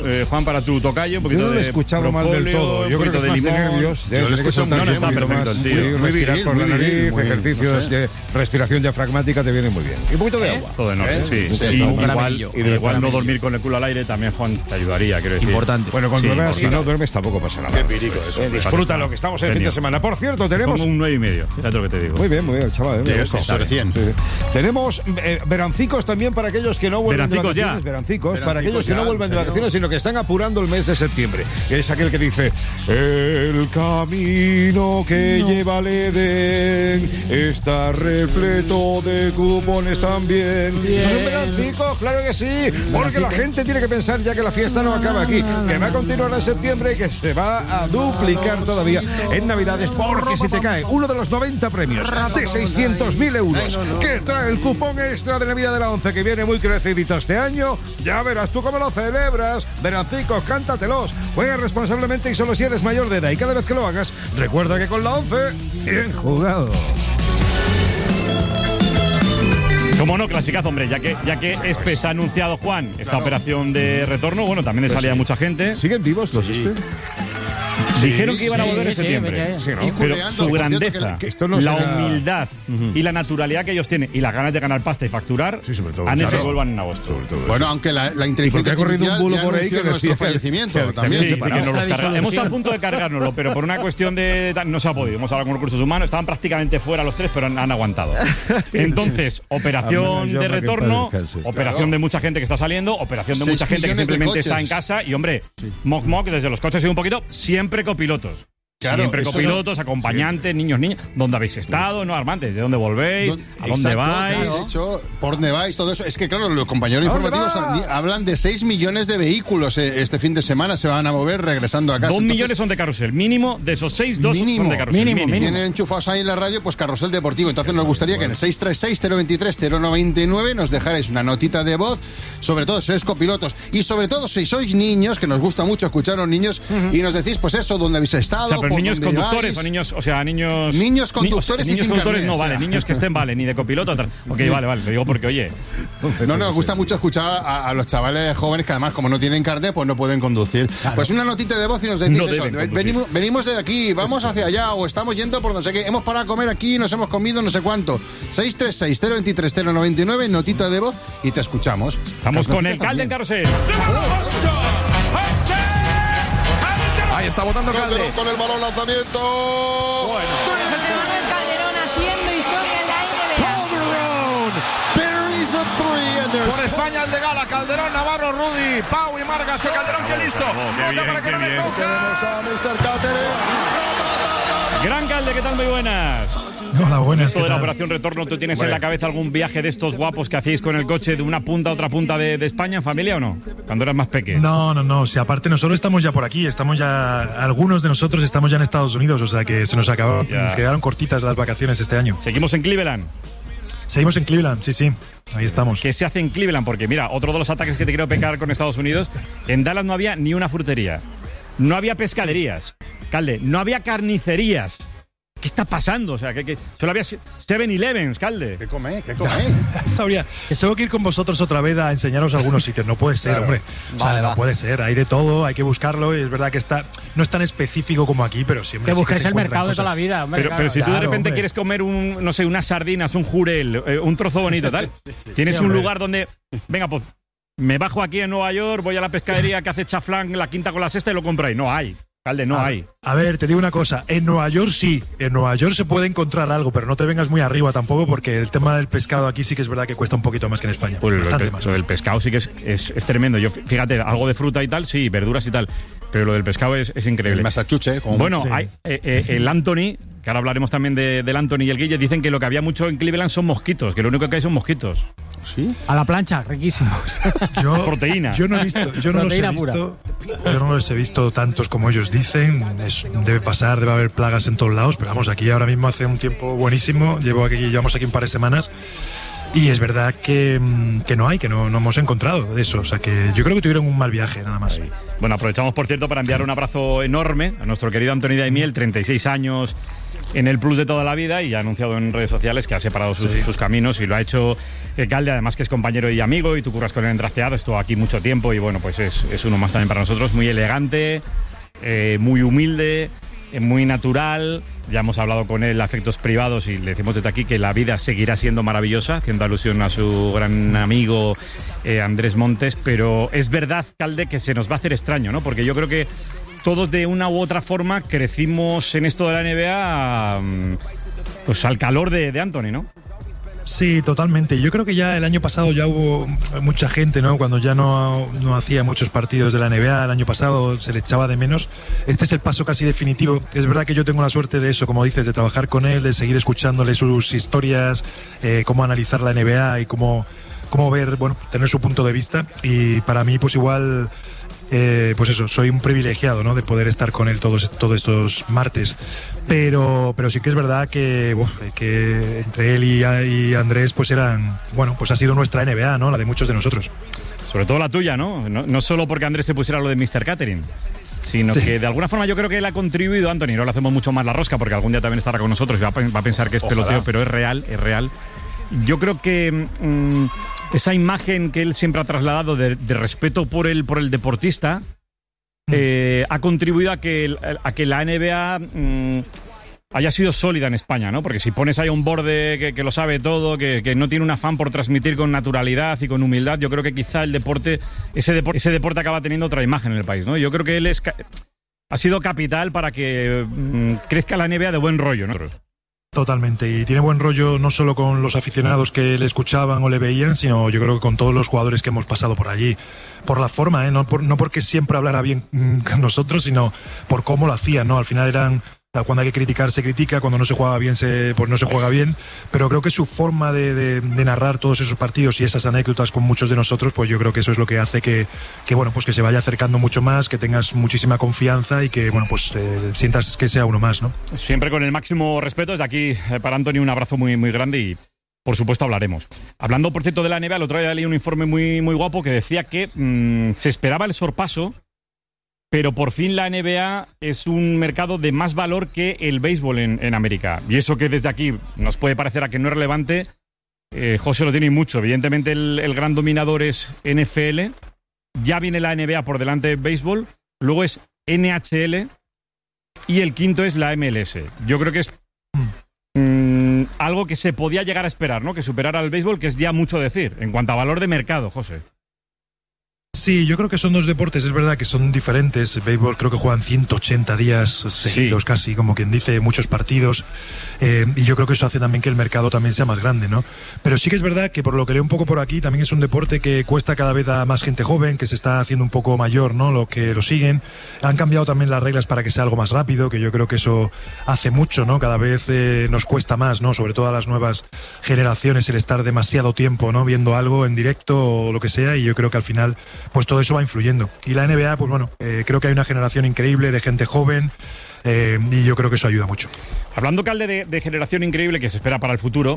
Juan, para tu tocayo, un poquito yo no lo he de escuchado mal del todo. Yo creo que es más de nervios. Yo lo escucho muy bien. Está perfecto el tío. Respirar por la nariz, ejercicios de respiración diafragmática te vienen muy bien. Y un poquito de agua. Todo en orden, sí. Igual no dormir con el culo al aire también, Juan, te ayudaría, quiero decir. Importante. Bueno, con duermes, si no duermes tampoco pasa nada. Qué pirico eso. Disfruta lo que estamos en el fin de semana. Por cierto, tenemos... Como un 9,5, fíjate lo que te digo. Muy bien, chaval. Sobre 100. Sí. Tenemos verancicos también para aquellos que no vuelven de vacaciones. Verancicos para aquellos que no vuelven de vacaciones, sino que están apurando el mes de septiembre. Que es aquel que dice: el camino que lleva al Edén está repleto de cupones también. ¿Son verancicos? Claro que sí. Porque la gente tiene que pensar ya que la fiesta no acaba aquí, que va a continuar en septiembre y que se va a duplicar todavía en Navidades, porque si te cae uno de los 90 premios de 600.000 euros que trae el cupón extra de Navidad de la 11, que viene muy crecidito este año, ya verás tú cómo lo celebras. Verancicos, cántatelos, juega responsablemente y solo si eres mayor de edad, y cada vez que lo hagas, recuerda que con la 11, bien jugado. Como no, clasicazo, hombre, ya que Espes ha anunciado, Juan, esta operación de retorno, bueno, también le salía mucha gente. ¿Siguen vivos los Dijeron que iban a volver en septiembre. Pero su grandeza, la humildad y la naturalidad que ellos tienen y las ganas de ganar pasta y facturar han hecho que vuelvan en agosto. Bueno, aunque la inteligencia artificial un bulo por ahí que nuestro fallecimiento también. Sí, que nos los hemos estado a punto de cargárnoslo, pero por una cuestión de... no se ha podido. Hemos hablado con recursos humanos, estaban prácticamente fuera los tres, pero han aguantado. Entonces, operación de retorno, operación de mucha gente que está saliendo, operación de mucha gente que simplemente está en casa y, hombre, mock, desde los coches y un poquito, siempre copilotos. Claro, siempre copilotos, acompañantes, niños. ¿Dónde habéis estado? ¿No, Armantes? ¿De dónde volvéis? ¿A dónde vais? Claro. De hecho, ¿por dónde vais? Todo eso. Es que, claro, los compañeros informativos hablan de 6 millones de vehículos este fin de semana se van a mover regresando a casa. 2 millones son de carrusel. Mínimo de esos 6, 2 son de carrusel. Mínimo. Tienen enchufados ahí en la radio, pues carrusel deportivo. Entonces nos gustaría que en el 636-023-099 nos dejarais una notita de voz, sobre todo si sois copilotos y sobre todo si sois niños, que nos gusta mucho escuchar a los niños, y nos decís, pues eso, dónde habéis estado. O sea, pero niños conductores o niños, niños conductores y sin conductores carnet, no vale, niños que estén ni de copiloto. Ok, vale, lo digo porque, oye. No, nos gusta mucho escuchar a los chavales jóvenes que además, como no tienen carnet, pues no pueden conducir. Claro. Pues una notita de voz y nos decís eso. Venimos de aquí, vamos hacia allá, o estamos yendo por no sé qué, hemos parado a comer aquí, nos hemos comido no sé cuánto. 636-023-099, notita de voz y te escuchamos. Estamos con el Calde en carrusel. Ahí está botando Calderón con el balón lanzamiento. José Manuel Calderón haciendo historia en la NBA. Por España el de Gala, Calderón, Navarro, Rudy, Pau y Margas. Calderón, que listo. Para que no le coja. Gran Calde, ¿qué tal? Muy buenas. Hola, buenas. Esto de la operación retorno, ¿tú tienes en la cabeza algún viaje de estos guapos que hacéis con el coche de una punta a otra punta de España, en familia o no? Cuando eras más pequeño. No. Si aparte nosotros estamos ya por aquí, algunos de nosotros estamos ya en Estados Unidos, o sea que se nos acabaron, nos quedaron cortitas las vacaciones este año. ¿Seguimos en Cleveland? Seguimos en Cleveland, sí. Ahí estamos. ¿Qué se hace en Cleveland? Porque mira, otro de los ataques que te quiero pecar con Estados Unidos, en Dallas no había ni una frutería, no había pescaderías, Calde, no había carnicerías. ¿Qué está pasando? O sea, que solo había 7-Elevens, Calde. ¿Qué come? Sabría que tengo que ir con vosotros otra vez a enseñaros algunos sitios. No puede ser, hombre. No puede ser. Hay de todo, hay que buscarlo. Y es verdad que no es tan específico como aquí, pero siempre. Que buscáis el mercado de toda la vida, hombre. Pero si tú de repente quieres comer unas sardinas, un jurel, un trozo bonito, tal. Tienes un lugar donde. Venga, pues me bajo aquí en Nueva York, voy a la pescadería que hace chaflán, la quinta con la sexta y lo compro ahí. No hay. Calde, no hay. A ver, te digo una cosa. En Nueva York sí. En Nueva York se puede encontrar algo, pero no te vengas muy arriba tampoco, porque el tema del pescado aquí sí que es verdad que cuesta un poquito más que en España. Pues bastante más. Lo del pescado sí que es tremendo. Yo, fíjate, algo de fruta y tal, sí, verduras y tal. Pero lo del pescado es increíble. El Massachusetts. Bueno, hay, el Anthony, que ahora hablaremos también del Anthony y el Guille, dicen que lo que había mucho en Cleveland son mosquitos, que lo único que hay son mosquitos. ¿Sí? A la plancha, riquísimos. Proteína. Yo no he visto, yo no los he visto tantos como ellos dicen. Debe haber plagas en todos lados, pero vamos, aquí ahora mismo hace un tiempo buenísimo. Llevamos aquí un par de semanas. Y es verdad que no hemos encontrado de eso. O sea que yo creo que tuvieron un mal viaje, nada más. Bueno, aprovechamos, por cierto, para enviar un abrazo enorme a nuestro querido Anthony Daimiel, 36 años, en el Plus de toda la vida y ha anunciado en redes sociales que ha separado sus caminos y lo ha hecho Calde, además que es compañero y amigo y tú curras con él en Trasteado, estuvo aquí mucho tiempo y bueno, pues es uno más también para nosotros, muy elegante, muy humilde, muy natural. Ya hemos hablado con él a efectos privados y le decimos desde aquí que la vida seguirá siendo maravillosa, haciendo alusión a su gran amigo Andrés Montes, pero es verdad, Calde, que se nos va a hacer extraño, ¿no? Porque yo creo que todos de una u otra forma crecimos en esto de la NBA pues al calor de Anthony, ¿no? Sí, totalmente. Yo creo que ya el año pasado ya hubo mucha gente, ¿no? Cuando ya no hacía muchos partidos de la NBA, el año pasado se le echaba de menos. Este es el paso casi definitivo. Es verdad que yo tengo la suerte de eso, como dices, de trabajar con él, de seguir escuchándole sus historias, cómo analizar la NBA y cómo ver, bueno, tener su punto de vista. Y para mí, pues igual... pues eso, soy un privilegiado, ¿no? De poder estar con él todos estos martes. Pero sí que es verdad que entre él y Andrés pues eran, bueno, pues ha sido nuestra NBA, ¿no? La de muchos de nosotros. Sobre todo la tuya, ¿no? No solo porque Andrés se pusiera lo de Mr. Catering, sino que de alguna forma yo creo que él ha contribuido, Anthony, no le hacemos mucho más la rosca porque algún día también estará con nosotros y va a pensar que es peloteo, pero es real. Yo creo que esa imagen que él siempre ha trasladado de respeto por el deportista ha contribuido a que la NBA haya sido sólida en España, ¿no? Porque si pones ahí un borde que lo sabe todo, que no tiene un afán por transmitir con naturalidad y con humildad, yo creo que quizá ese deporte acaba teniendo otra imagen en el país, ¿no? Yo creo que él ha sido capital para que crezca la NBA de buen rollo, ¿no? Totalmente, y tiene buen rollo no solo con los aficionados que le escuchaban o le veían, sino yo creo que con todos los jugadores que hemos pasado por allí. Por la forma, no porque siempre hablara bien con nosotros, sino por cómo lo hacían, ¿no? Al final cuando hay que criticar se critica, cuando no se juega bien pues no se juega bien, pero creo que su forma de narrar todos esos partidos y esas anécdotas con muchos de nosotros, pues yo creo que eso es lo que hace que bueno, pues que se vaya acercando mucho más, que tengas muchísima confianza y que bueno, pues sientas que sea uno más, ¿no? Siempre con el máximo respeto. Desde aquí para Anthony un abrazo muy, muy grande y por supuesto hablaremos. Hablando por cierto de la NBA, el otro día leí un informe muy, muy guapo que decía que se esperaba el sorpaso, pero por fin la NBA es un mercado de más valor que el béisbol en América. Y eso que desde aquí nos puede parecer a que no es relevante, José lo tiene mucho. Evidentemente el gran dominador es NFL, ya viene la NBA por delante de béisbol, luego es NHL y el quinto es la MLS. Yo creo que es algo que se podía llegar a esperar, ¿no? Que superara al béisbol, que es ya mucho decir, en cuanto a valor de mercado, José. Sí, yo creo que son dos deportes, es verdad que son diferentes. El béisbol creo que juegan 180 días seguidos, casi, como quien dice, muchos partidos. Y yo creo que eso hace también que el mercado también sea más grande, ¿no? Pero sí que es verdad que por lo que leo un poco por aquí, también es un deporte que cuesta cada vez a más gente joven, que se está haciendo un poco mayor, ¿no? Lo que lo siguen. Han cambiado también las reglas para que sea algo más rápido, que yo creo que eso hace mucho, ¿no? Cada vez nos cuesta más, ¿no? Sobre todo a las nuevas generaciones el estar demasiado tiempo, ¿no? Viendo algo en directo o lo que sea, y yo creo que al final pues todo eso va influyendo. Y la NBA, pues bueno, creo que hay una generación increíble de gente joven y yo creo que eso ayuda mucho. Hablando, Calde, de generación increíble que se espera para el futuro,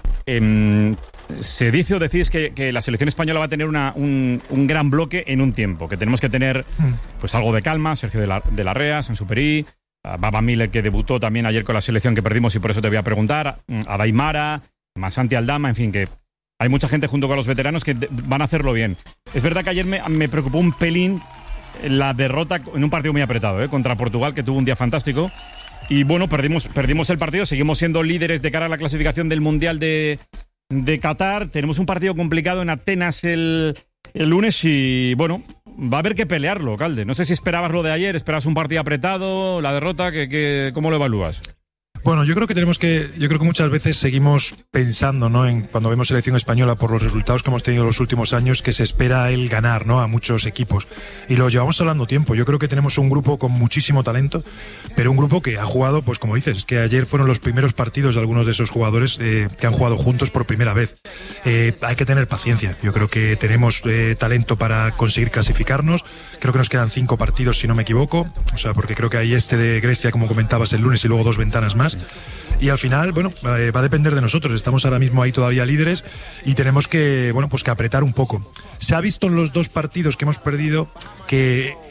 se dice o decís que la selección española va a tener un gran bloque en un tiempo, que tenemos que tener pues algo de calma, Sergio de la Rea, Sansuperi, Baba Miller, que debutó también ayer con la selección que perdimos y por eso te voy a preguntar, a Daimara, más Santi Aldama, en fin, que hay mucha gente junto con los veteranos que van a hacerlo bien. Es verdad que ayer me preocupó un pelín la derrota en un partido muy apretado, contra Portugal, que tuvo un día fantástico. Y bueno, perdimos el partido, seguimos siendo líderes de cara a la clasificación del Mundial de Qatar. Tenemos un partido complicado en Atenas el lunes y bueno, va a haber que pelearlo, Calde. No sé si esperabas lo de ayer, esperabas un partido apretado, la derrota, ¿cómo lo evalúas? Bueno, yo creo que muchas veces seguimos pensando, ¿no? Cuando vemos selección española por los resultados que hemos tenido en los últimos años, que se espera el ganar, ¿no? A muchos equipos. Y lo llevamos hablando tiempo. Yo creo que tenemos un grupo con muchísimo talento, pero un grupo que ha jugado, pues como dices, es que ayer fueron los primeros partidos de algunos de esos jugadores que han jugado juntos por primera vez. Hay que tener paciencia. Yo creo que tenemos talento para conseguir clasificarnos. Creo que nos quedan 5 partidos, si no me equivoco. O sea, porque creo que hay de Grecia, como comentabas, el lunes y luego 2 ventanas más. Y al final, bueno, va a depender de nosotros. Estamos ahora mismo ahí todavía líderes y tenemos que, bueno, pues que apretar un poco. Se ha visto en los 2 partidos que hemos perdido que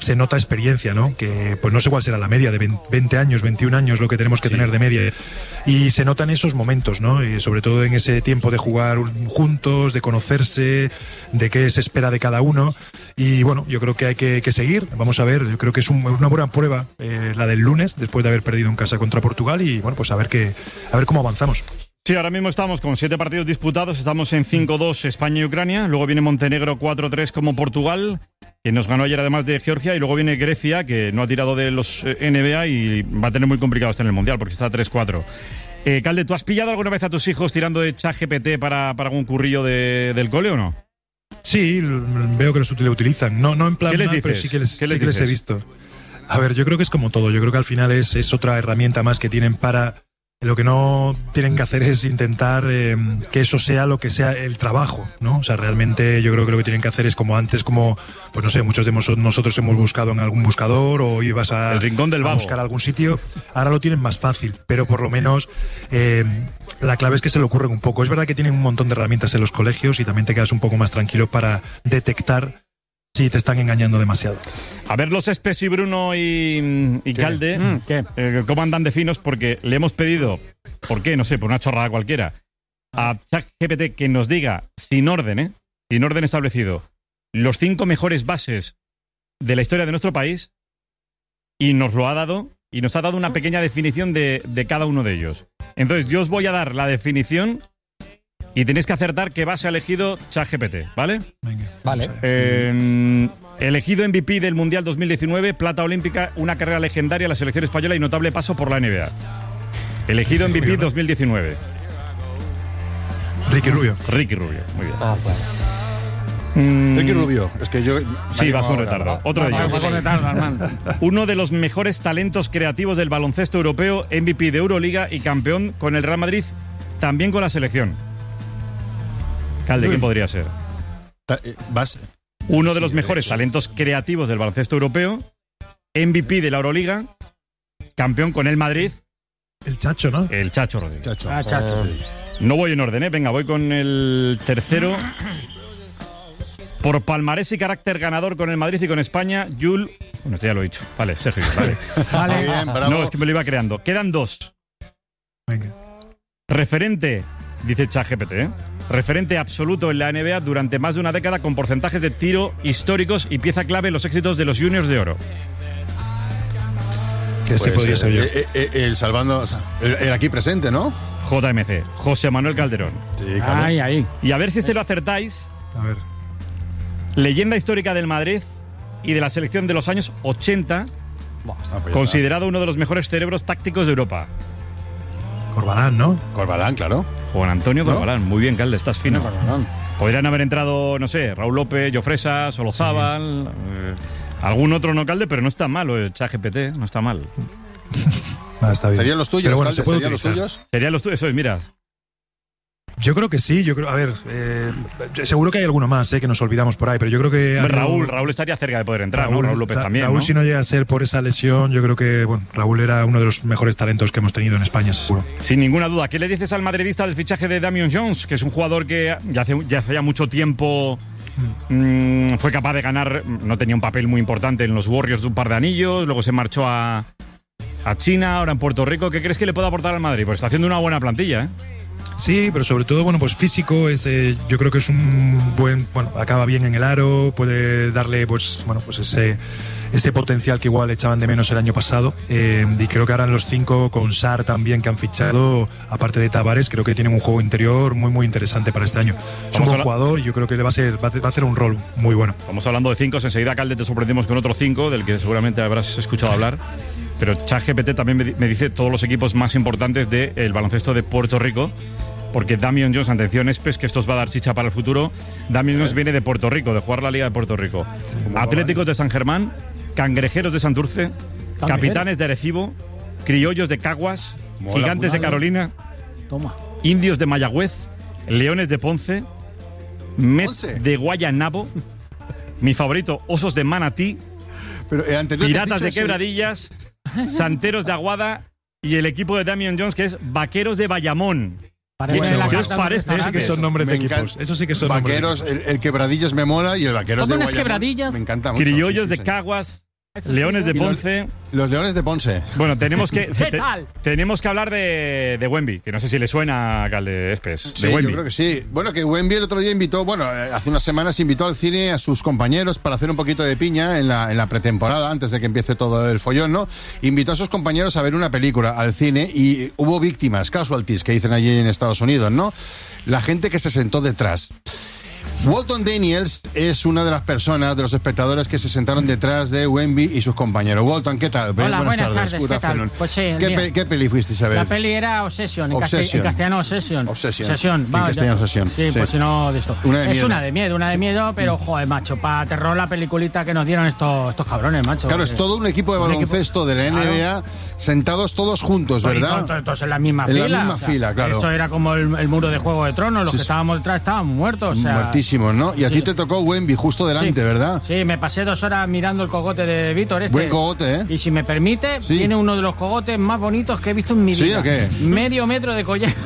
se nota experiencia, ¿no? Que pues no sé cuál será la media, de 20 años, 21 años lo que tenemos que tener de media. Y se notan esos momentos, ¿no? Y sobre todo en ese tiempo de jugar juntos, de conocerse, de qué se espera de cada uno. Y bueno, yo creo que hay que seguir. Vamos a ver, yo creo que es una buena prueba la del lunes, después de haber perdido en casa contra Portugal. Y bueno, pues a ver cómo avanzamos. Sí, ahora mismo estamos con 7 partidos disputados, estamos en 5-2 España y Ucrania, luego viene Montenegro 4-3 como Portugal, que nos ganó ayer además de Georgia, y luego viene Grecia, que no ha tirado de los NBA y va a tener muy complicado estar en el Mundial, porque está 3-4. Calde, ¿tú has pillado alguna vez a tus hijos tirando de ChatGPT para algún currillo del cole o no? Sí, veo que lo utilizan, no en plan mal, pero sí que les he visto. A ver, yo creo que es como todo, yo creo que al final es otra herramienta más que tienen para... Lo que no tienen que hacer es intentar que eso sea lo que sea el trabajo, ¿no? O sea, realmente yo creo que lo que tienen que hacer es como antes, pues no sé, muchos de nosotros hemos buscado en algún buscador o ibas el rincón del vago, a buscar algún sitio. Ahora lo tienen más fácil, pero por lo menos la clave es que se le ocurren un poco. Es verdad que tienen un montón de herramientas en los colegios y también te quedas un poco más tranquilo para detectar si te están engañando demasiado. A ver los Espes y Bruno y Calde, cómo andan de finos, porque le hemos pedido, ¿por qué? No sé, por una chorrada cualquiera, a ChatGPT que nos diga, sin orden establecido, los 5 mejores bases de la historia de nuestro país, y nos lo ha dado, y nos ha dado una pequeña definición de cada uno de ellos. Entonces, yo os voy a dar la definición y tenéis que acertar qué base ha elegido ChatGPT, ¿vale? Venga. Vale. Elegido MVP del Mundial 2019, plata olímpica, una carrera legendaria, la selección española y notable paso por la NBA. Elegido MVP 2019. Ricky Rubio, muy bien. Ah, claro. Ricky Rubio, es que yo... Sí, vas con retardo. Otro de ellos. Vas con retardo, hermano. Uno de los mejores talentos creativos del baloncesto europeo, MVP de Euroliga y campeón con el Real Madrid, también con la selección. Calde, ¿quién podría ser? Uno de los mejores talentos creativos del baloncesto europeo, MVP de la Euroliga, campeón con el Madrid. El Chacho, ¿no? El Chacho Rodríguez. Chacho. No voy en orden, venga, voy con el tercero. Por palmarés y carácter ganador con el Madrid y con España, Jules... Bueno, esto ya lo he dicho. Vale, Sergio, vale. Vale. Muy bien, bravo. No, es que me lo iba creando. Quedan 2. Venga. Referente, dice ChatGPT, referente absoluto en la NBA durante más de una década con porcentajes de tiro históricos y pieza clave en los éxitos de los Juniors de Oro. Que sí podría ser yo. El salvando... El aquí presente, ¿no? JMC, José Manuel Calderón. Sí, claro. Ahí. Y a ver si lo acertáis. A ver. Leyenda histórica del Madrid y de la selección de los años 80, considerado uno de los mejores cerebros tácticos de Europa. Corbalán, ¿no? Corbalán, claro. Juan Antonio Corbalán. Muy bien, Calde, estás fino. Corbalán. Podrían haber entrado, no sé, Raúl López, Jofresa, Solozábal, algún otro no, Calde, pero no está mal, o ChatGPT, no está mal. Está bien. ¿Serían los tuyos, Pero bueno, Calde? ¿Serían los tuyos? Serían los tuyos, eso es, mira. Yo creo que sí, a ver, seguro que hay alguno más que nos olvidamos por ahí, pero yo creo que... Raúl estaría cerca de poder entrar, ¿no? Raúl López también, Raúl, ¿no? si no llega a ser por esa lesión, yo creo que, bueno, Raúl era uno de los mejores talentos que hemos tenido en España, seguro. Sin ninguna duda. ¿Qué le dices al madridista del fichaje de Damian Jones, que es un jugador que ya hace mucho tiempo fue capaz de ganar, no tenía un papel muy importante en los Warriors de un par de anillos, luego se marchó a China, ahora en Puerto Rico? ¿Qué crees que le puede aportar al Madrid? Pues está haciendo una buena plantilla, ¿eh? Sí, pero sobre todo, bueno, pues físico, yo creo que es un buen, bueno, acaba bien en el aro, puede darle, pues, bueno, pues ese potencial que igual echaban de menos el año pasado, y creo que ahora en los 5 con Sarr también que han fichado, aparte de Tavares, creo que tienen un juego interior muy muy interesante para este año. Es un buen jugador y yo creo que le va a hacer un rol muy bueno. Estamos hablando de 5, enseguida, Calde, te sorprendemos con otro 5 del que seguramente habrás escuchado hablar. Pero ChatGPT también me dice todos los equipos más importantes del baloncesto de Puerto Rico, porque Damian Jones, atención, Espes, que esto os va a dar chicha para el futuro. Damian Jones viene de Puerto Rico, de jugar la Liga de Puerto Rico. Atléticos de San Germán, Cangrejeros de Santurce, Capitanes de Arecibo, Criollos de Caguas, Gigantes de Carolina, Indios de Mayagüez, Leones de Ponce, Mets de Guayanabo, mi favorito, Osos de Manatí, pero, Piratas de Quebradillas, Santeros de Aguada y el equipo de Damian Jones, que es Vaqueros de Bayamón. ¿Qué os parece? Eso sí que son nombres de equipos. Eso sí que son Vaqueros, el Quebradillas me mola y el Vaqueros de Guayanabón Quebradillas. me encanta mucho. Criollos de Caguas, Leones de Ponce. Los Leones de Ponce. Bueno, tenemos que ¿Qué tal? tenemos que hablar de Wemby, que no sé si le suena a Calde Espes. Sí, yo creo que sí. Bueno, que Wemby el otro día invitó, hace unas semanas invitó al cine a sus compañeros para hacer un poquito de piña en la pretemporada, antes de que empiece todo el follón, ¿no? Invitó a sus compañeros a ver una película al cine y hubo víctimas, casualties, que dicen allí en Estados Unidos, ¿no? La gente que se sentó detrás. Walton Daniels es una de las personas, de los espectadores que se sentaron detrás de Wemby y sus compañeros. Walton, ¿qué tal? Hola, buenas tardes. Good ¿Qué tal? afternoon. Pues sí, ¿Qué peli fuisteis a ver? La peli era Obsession, en castellano Obsession. Obsession. Va, En castellano Obsession. Sí, pues si no de esto. Una de miedo. Una de miedo, pero joder, macho, para terror la peliculita que nos dieron estos cabrones, macho. Claro, es todo un equipo de baloncesto de la NBA sentados todos juntos, ¿verdad? Todos en la misma fila. En la misma fila, claro. Eso era como el muro de Juego de Tronos, los que estábamos detrás estaban muertos. O sea, muertísimos, ¿no? Y a ti te tocó Wemby justo delante, ¿verdad? Sí, me pasé 2 horas mirando el cogote de Víctor. Buen cogote, ¿eh? Y si me permite, tiene uno de los cogotes más bonitos que he visto en mi vida. ¿Sí o qué? Medio metro de collar.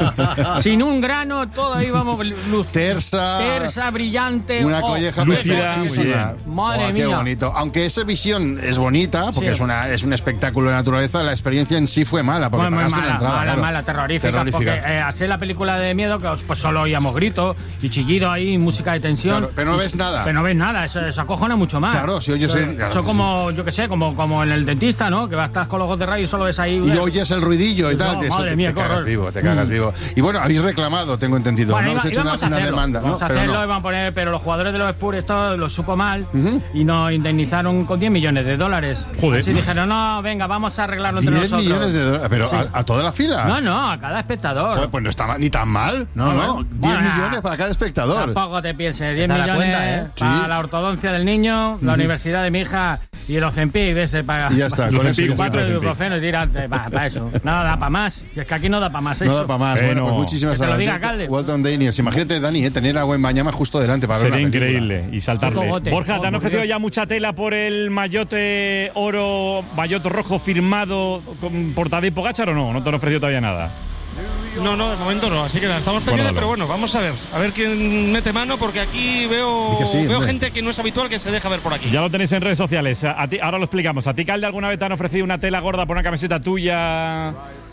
Sin un grano, todo ahí vamos luz. Tersa, brillante. Una colleja lúcida. Madre mía. Qué bonito. Aunque esa visión es bonita, porque es un espectáculo de naturaleza, la experiencia en sí fue mala, porque pagaste una entrada. Mala, terrorífica. Porque así la película de miedo, que pues solo oíamos gritos y chillido ahí, música de tensión. Claro, pero no ves nada. Pero no ves nada, eso acojona mucho más. Claro, si oyes eso como, yo qué sé, como en el dentista, ¿no? Que estás con los ojos de rayo y solo ves ahí. Y oyes el ruidillo y tal. No, madre mía, te cagas vivo. Y bueno, habéis reclamado, tengo entendido. Bueno, ¿no? Habéis hecho una demanda. Vamos a hacerlo, iban a poner, pero los jugadores de los Spurs esto lo supo mal y nos indemnizaron con $10 millones. Joder. Así dijeron, no, venga, vamos a arreglarlo entre nosotros. $10 millones, pero sí. ¿A toda la fila? No, a cada espectador. Joder, pues no está ni tan mal. No. 10 millones para cada espectador. Tampoco te pienses, 10 millones para la ortodoncia del niño, la universidad de mi hija y el Ozempic de ese para. Y ya está. Con el 4 ibuprofeno y tirarte para eso. Nada da para más. Es que aquí no da para más eso. No da para más. Bueno, pues muchísimas gracias. Que te lo diga, Calde. Walton Daniels. Imagínate, Dani, tener a Wembanyama justo delante para ver Sería increíble y saltarle. Borja, ¿te han ofrecido ya mucha tela por el mayote oro, mayote rojo firmado por Tadej Pogačar o no? ¿No te han ofrecido todavía nada? No, de momento no, así que la estamos pendientes, pero bueno, vamos a ver quién mete mano, porque aquí veo gente que no es habitual que se deja ver por aquí. Ya lo tenéis en redes sociales, ahora lo explicamos. ¿A ti, Calde, alguna vez te han ofrecido una tela gorda por una camiseta tuya,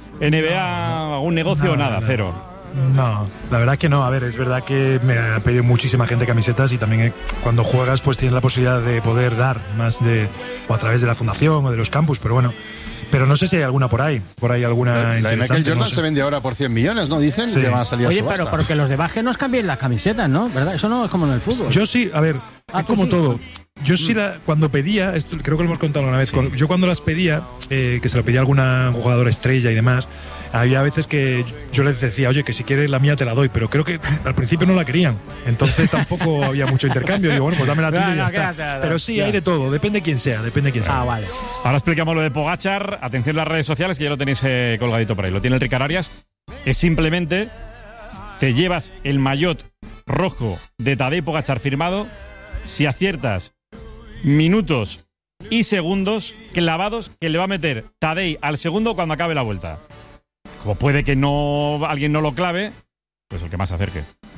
NBA, algún negocio o nada? Cero. No, la verdad que no. A ver, es verdad que me ha pedido muchísima gente camisetas y también cuando juegas pues tienes la posibilidad de poder dar más o a través de la fundación o de los campus, pero bueno. Pero no sé si hay alguna por ahí alguna. La de Michael Jordan no sé. Se vende ahora por 100 millones, ¿no? Dicen que van a salir a subasta. Pero porque los de básquet nos cambien las camisetas, ¿no? ¿Verdad? Eso no es como en el fútbol. Yo sí, a ver, es como todo. Yo sí, cuando pedía, esto creo que lo hemos contado una vez, yo cuando las pedía, que se lo pedía a alguna jugadora estrella y demás, había veces que yo les decía, oye, que si quieres la mía te la doy, pero creo que al principio no la querían. Entonces tampoco había mucho intercambio. Digo, bueno, pues dame la tuya y ya está. Pero sí, hay de todo, depende quién sea, vale. Ahora explicamos lo de Pogačar. Atención a las redes sociales, que ya lo tenéis colgadito por ahí. Lo tiene el Ricard Arias. Es simplemente, te llevas el maillot rojo de Tadej Pogačar firmado si aciertas minutos y segundos clavados que le va a meter Tadej al segundo cuando acabe la vuelta. Como puede que alguien no lo clave, pues el que más se acerque.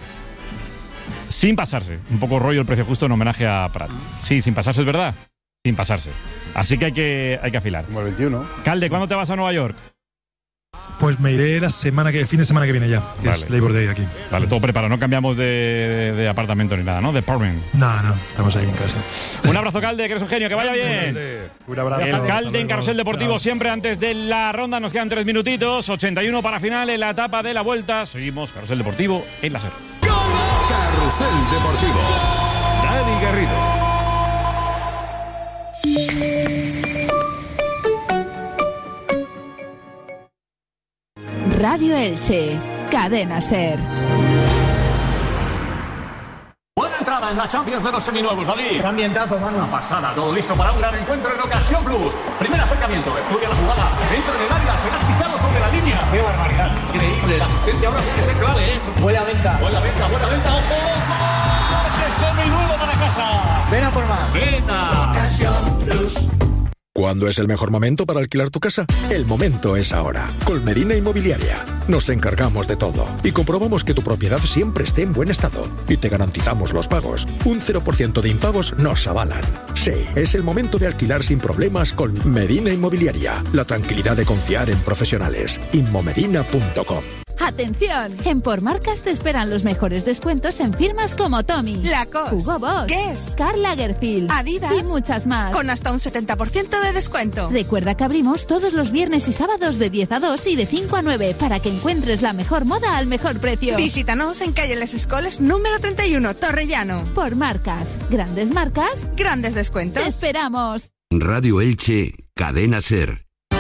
Sin pasarse. Un poco rollo el precio justo en homenaje a Prat. Sí, sin pasarse, es verdad. Sin pasarse. Así que hay que afilar. Como el 21. Calde, ¿cuándo te vas a Nueva York? Pues me iré el fin de semana que viene ya, que es Labor Day aquí. Vale, todo preparado, no cambiamos de apartamento ni nada, ¿no? De apartment. No, estamos ahí en casa. Un abrazo, Calde, que eres un genio, que vaya bien. Un abrazo. El Calde en Carrusel Deportivo, siempre antes de la ronda, nos quedan 3 minutitos, 81 para final en la etapa de la vuelta. Seguimos Carrusel Deportivo en la SER. Carrusel Deportivo. Dani Garrido. Radio Elche, Cadena SER. Buena entrada en la Champions de los seminuevos, David. Qué ambientazo, mano. Una pasada, todo listo para un gran encuentro en Ocasión Plus. Primer acercamiento, estudia la jugada, entra en el área, será quitado sobre la línea. Qué barbaridad. Increíble, la asistencia ahora sí que es clave, ¿eh? Buena venta, ojo. Noche seminuevo para casa. Ven a por más. Venta. Ocasión Plus. ¿Cuándo es el mejor momento para alquilar tu casa? El momento es ahora. Con Medina Inmobiliaria. Nos encargamos de todo y comprobamos que tu propiedad siempre esté en buen estado. Y te garantizamos los pagos. Un 0% de impagos nos avalan. Sí, es el momento de alquilar sin problemas con Medina Inmobiliaria. La tranquilidad de confiar en profesionales. Inmomedina.com. ¡Atención! En Por Marcas te esperan los mejores descuentos en firmas como Tommy, Lacoste, Hugo Boss, Guess, Karl Lagerfeld, Adidas y muchas más. Con hasta un 70% de descuento. Recuerda que abrimos todos los viernes y sábados de 10 a 2 y de 5 a 9 para que encuentres la mejor moda al mejor precio. Visítanos en calle Les Escoles número 31, Torrellano. Por Marcas. Grandes marcas. Grandes descuentos. ¡Te esperamos! Radio Elche, Cadena SER.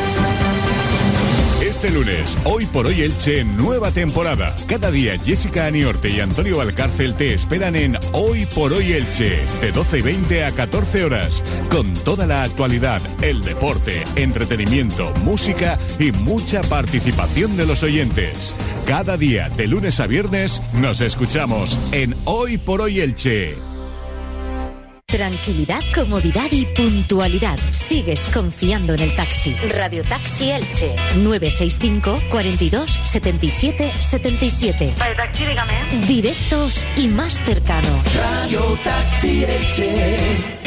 Este lunes, Hoy por Hoy Elche, nueva temporada. Cada día Jessica Aniorte y Antonio Valcárcel te esperan en Hoy por Hoy Elche, de 12:20 a 14 horas, con toda la actualidad, el deporte, entretenimiento, música y mucha participación de los oyentes. Cada día, de lunes a viernes, nos escuchamos en Hoy por Hoy Elche. Tranquilidad, comodidad y puntualidad. Sigues confiando en el taxi. Radio Taxi Elche. 965 42 77 77. Radio Taxi, dígame. Directos y más cercanos. Radio Taxi Elche.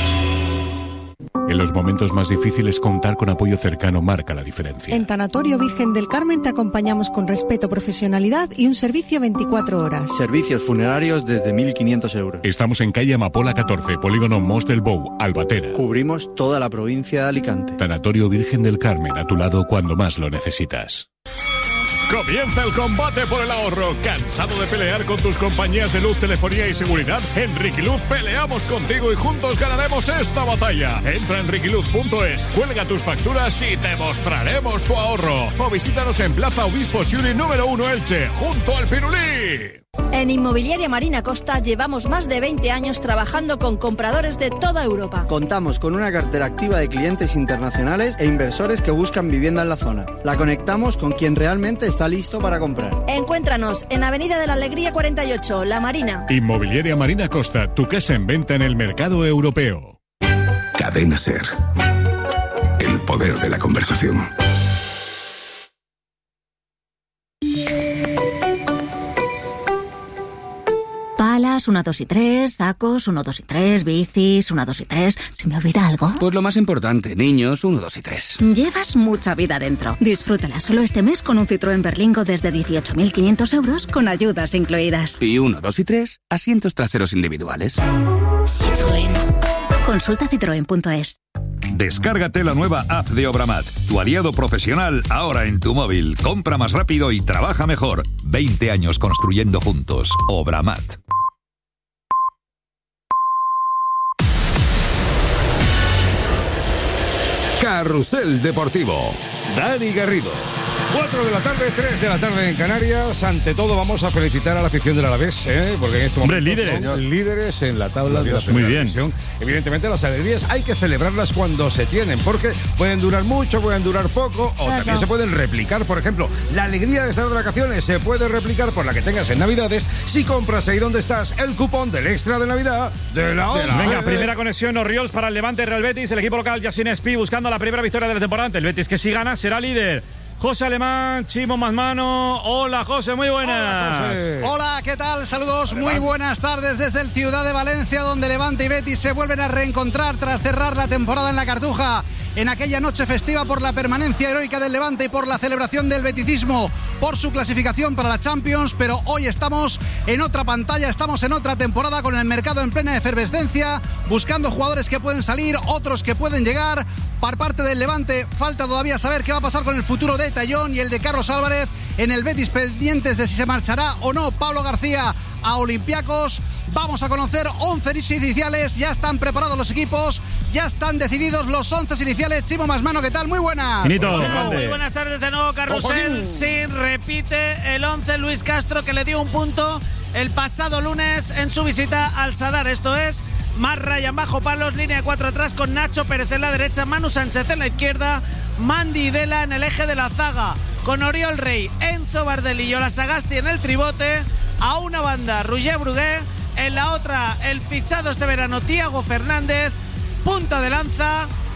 En los momentos más difíciles, contar con apoyo cercano marca la diferencia. En Tanatorio Virgen del Carmen te acompañamos con respeto, profesionalidad y un servicio 24 horas. Servicios funerarios desde 1.500 euros. Estamos en calle Amapola 14, polígono Mos del Bou, Albatera. Cubrimos toda la provincia de Alicante. Tanatorio Virgen del Carmen, a tu lado cuando más lo necesitas. Comienza el combate por el ahorro. ¿Cansado de pelear con tus compañías de luz, telefonía y seguridad? En Riquiluz peleamos contigo y juntos ganaremos esta batalla. Entra en riquiluz.es, cuelga tus facturas y te mostraremos tu ahorro. O visítanos en Plaza Obispo Ciuri número 1 Elche, junto al Pirulí. En Inmobiliaria Marina Costa llevamos más de 20 años trabajando con compradores de toda Europa. Contamos con una cartera activa de clientes internacionales e inversores que buscan vivienda en la zona. La conectamos con quien realmente está listo para comprar. Encuéntranos en Avenida de la Alegría 48, La Marina. Inmobiliaria Marina Costa, tu casa en venta en el mercado europeo. Cadena SER. El poder de la conversación. Palas, 1, 2 y 3, sacos, 1, 2 y 3, bicis, 1, 2 y 3. ¿Se me olvida algo? Pues lo más importante, niños, 1, 2 y 3. Llevas mucha vida dentro. Disfrútala solo este mes con un Citroën Berlingo desde 18.500 euros con ayudas incluidas. Y 1, 2 y 3, asientos traseros individuales. Citroën. Consulta citroen.es. Descárgate la nueva app de Obramat, tu aliado profesional ahora en tu móvil. Compra más rápido y trabaja mejor. 20 años construyendo juntos. Obramat. Carrusel Deportivo. Dani Garrido. 4 de la tarde, 3 de la tarde en Canarias. Ante todo vamos a felicitar a la afición del Alavés, porque en este momento son líderes en la tabla de la primera división. Evidentemente las alegrías hay que celebrarlas cuando se tienen, porque pueden durar mucho, pueden durar poco, o también se pueden replicar. Por ejemplo, la alegría de estar de vacaciones se puede replicar por la que tengas en Navidades si compras ahí donde estás el cupón del extra de Navidad de la Venga, primera conexión Orriols para el Levante Real Betis. El equipo local Yasin Espí buscando la primera victoria de la temporada. El Betis, que si gana será líder. José Alemán, Chimo Masmano. Hola, José, muy buenas. Hola, José. Hola, ¿qué tal? Saludos, muy buenas tardes desde el Ciudad de Valencia, donde Levante y Betis se vuelven a reencontrar tras cerrar la temporada en la Cartuja. En aquella noche festiva por la permanencia heroica del Levante y por la celebración del beticismo por su clasificación para la Champions, pero hoy estamos en otra pantalla, estamos en otra temporada con el mercado en plena efervescencia, buscando jugadores que pueden salir, otros que pueden llegar. Por parte del Levante falta todavía saber qué va a pasar con el futuro de Tallón y el de Carlos Álvarez. En el Betis pendientes de si se marchará o no Pablo García a Olympiacos. Vamos a conocer 11 iniciales, ya están preparados los equipos, ya están decididos los 11 iniciales. Chimo Masmano, ¿qué tal? Muy buenas. Muy buenas tardes de nuevo, Carrusel. Sí, repite el 11 Luis Castro, que le dio un punto el pasado lunes en su visita al Sadar. Esto es más Ryan bajo palos, línea de 4 atrás con Nacho Pérez en la derecha, Manu Sánchez en la izquierda, Mandy Dela en el eje de la zaga, con Oriol Rey, Enzo Bardelli y Ola Sagasti en el tribote. A una banda Roger Brugué, en la otra el fichado este verano Thiago Fernández, punta de lanza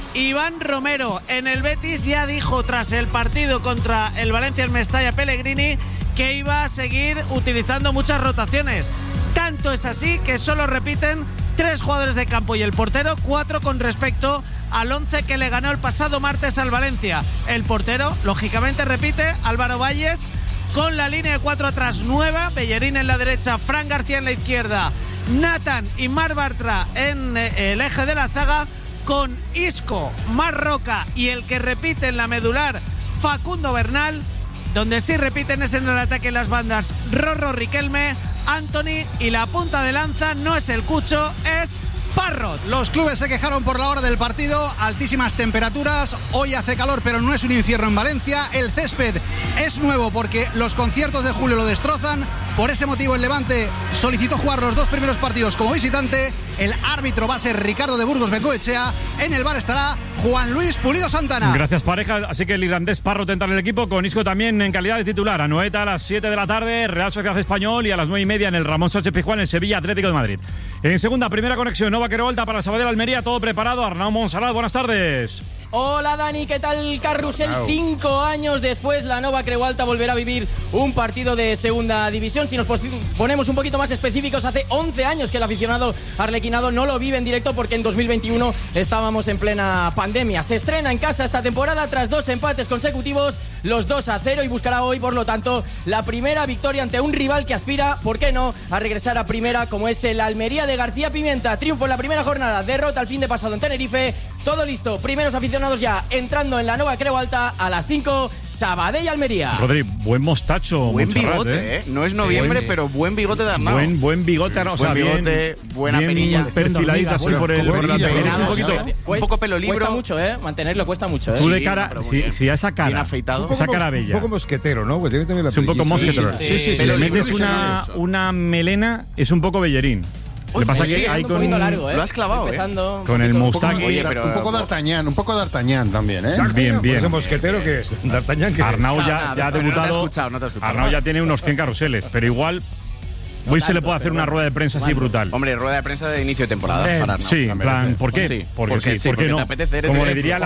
Iván Romero. En el Betis ya dijo tras el partido contra el Valencia en Mestalla Pellegrini que iba a seguir utilizando muchas rotaciones. Tanto es así que solo repiten 3 jugadores de campo y el portero 4 con respecto al 11 que le ganó el pasado martes al Valencia. El portero, lógicamente, repite, Álvaro Valles, con la línea de 4 atrás nueva, Bellerín en la derecha, Fran García en la izquierda, Nathan y Marc Bartra en el eje de la zaga, con Isco, Marc Roca y el que repite en la medular, Facundo Bernal. Donde sí repiten es en el ataque las bandas Rorro Riquelme, Anthony, y la punta de lanza no es el Cucho, es Parrot. Los clubes se quejaron por la hora del partido, altísimas temperaturas, hoy hace calor pero no es un infierno en Valencia, el césped es nuevo porque los conciertos de julio lo destrozan, por ese motivo el Levante solicitó jugar los 2 primeros partidos como visitante, el árbitro va a ser Ricardo de Burgos Bengoechea, en el bar estará Juan Luis Pulido Santana. Gracias, pareja, así que el irlandés Parrot entra en el equipo, con Isco también en calidad de titular. Anoeta a las 7 de la tarde, Real Sociedad Español, y a las 9:30 en el Ramón Sánchez Pizjuán, en Sevilla Atlético de Madrid. En segunda, primera conexión, Nova Querolta para Sabadell Almería, todo preparado. Arnau Monsalat, buenas tardes. Hola Dani, ¿qué tal Carrusel? 5 años después la Nova Creualta volverá a vivir un partido de segunda división. Si nos ponemos un poquito más específicos, hace 11 años que el aficionado arlequinado no lo vive en directo porque en 2021 estábamos en plena pandemia. Se estrena en casa esta temporada tras 2 empates consecutivos, los 2-0, y buscará hoy, por lo tanto, la primera victoria ante un rival que aspira, ¿por qué no?, a regresar a primera, como es el Almería de García Pimienta. Triunfo en la primera jornada, derrota el fin de pasado en Tenerife. Todo listo, primeros aficionados ya entrando en la Nova Creualta a las 5, Sabadell y Almería. Rodri, buen mostacho. Buen bigote, No es noviembre, pero buen bigote de Arnau. Buen bigote, o sea, buen bigote, buena perilla. Perfiladito así por la perilla. Un poco pelo libro. Cuesta mucho, mantenerlo cuesta mucho, Tú de cara, si a esa cara, bien afeitado. Esa cara bella. Un poco mosquetero, ¿no? Porque tiene también la un poco mosquetero. Sí. Si le metes una melena, es un poco Bellerín. Lo que pasa es que hay con largo, lo has clavado, con el mustache. Oye, pero un poco d'Artagnan también, ¿eh? Bien. ¿Ese mosquetero qué es? ¿D'Artagnan qué es? Arnau ya ha debutado. No te he escuchado. Arnau ya tiene unos 100 carruseles, pero igual hoy se le puede hacer una rueda de prensa así brutal. Hombre, rueda de prensa de inicio de temporada para Arnau. Sí, en plan, ¿por qué? Sí, porque sí, ¿por qué no? Como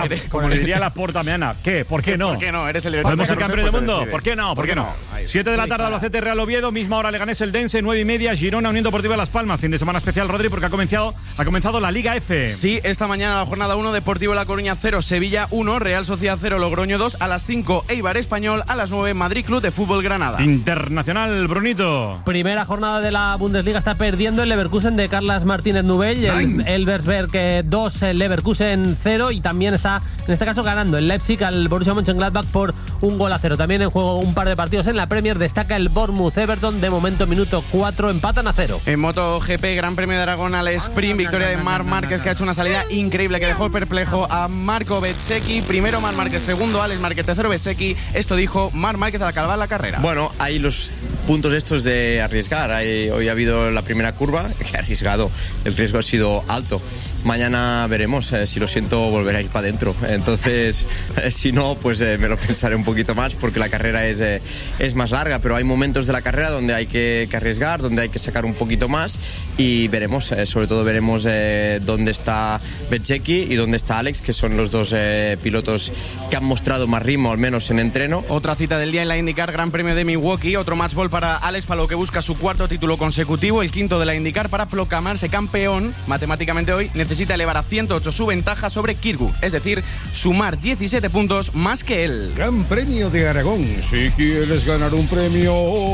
le diría la Porta Meana, ¿qué? ¿Por qué no? ¿Por qué no? Eres el ¿Podemos ser campeón del mundo? ¿Por qué no? ¿Por qué no? 7 de la tarde, Albacete Real Oviedo, misma hora Leganés Eldense, 9:30 Girona Unión Deportiva Las Palmas. Fin de semana especial, Rodri, porque ha comenzado la Liga F. Sí, esta mañana la jornada 1, Deportivo La Coruña 0, Sevilla 1, Real Sociedad 0, Logroño 2, a las 5 Eibar Español, a las 9 Madrid Club de Fútbol Granada. Internacional, Brunito. Primera jornada de la Bundesliga, está perdiendo el Leverkusen de Carlas Martínez Nubell, el Elversberg 2, el Leverkusen 0, y también está, en este caso, ganando el Leipzig al Borussia Mönchengladbach por 1-0. También en juego un par de partidos en la Premier, destaca el Bournemouth Everton, de momento minuto 4, empatan a 0. En MotoGP, Gran Premio de Aragón al sprint, victoria de Marc Márquez, que ha hecho una salida increíble que dejó perplejo a Marco Bezzecchi. Primero Marc Márquez, segundo Alex Márquez, tercero Bezzecchi. Esto dijo Marc Márquez al acabar la carrera. Bueno, hay los puntos estos de arriesgar. Hoy ha habido la primera curva que ha arriesgado, el riesgo ha sido alto. Mañana veremos, si lo siento volveré a ir para adentro. Entonces, si no, pues me lo pensaré un poquito más, porque la carrera es más larga, pero hay momentos de la carrera donde hay que arriesgar, donde hay que sacar un poquito más, y veremos, sobre todo veremos dónde está Bezzecchi y dónde está Alex, que son los dos pilotos que han mostrado más ritmo, al menos en entreno. Otra cita del día en la IndyCar, Gran Premio de Milwaukee, otro match ball para Alex, para lo que busca su 4º título consecutivo, el 5º de la IndyCar. Para proclamarse campeón matemáticamente hoy necesita elevar a 108 su ventaja sobre Kirkwood, es decir, sumar 17 puntos más que él. Gran Premio de Aragón. Si quieres ganar un premio,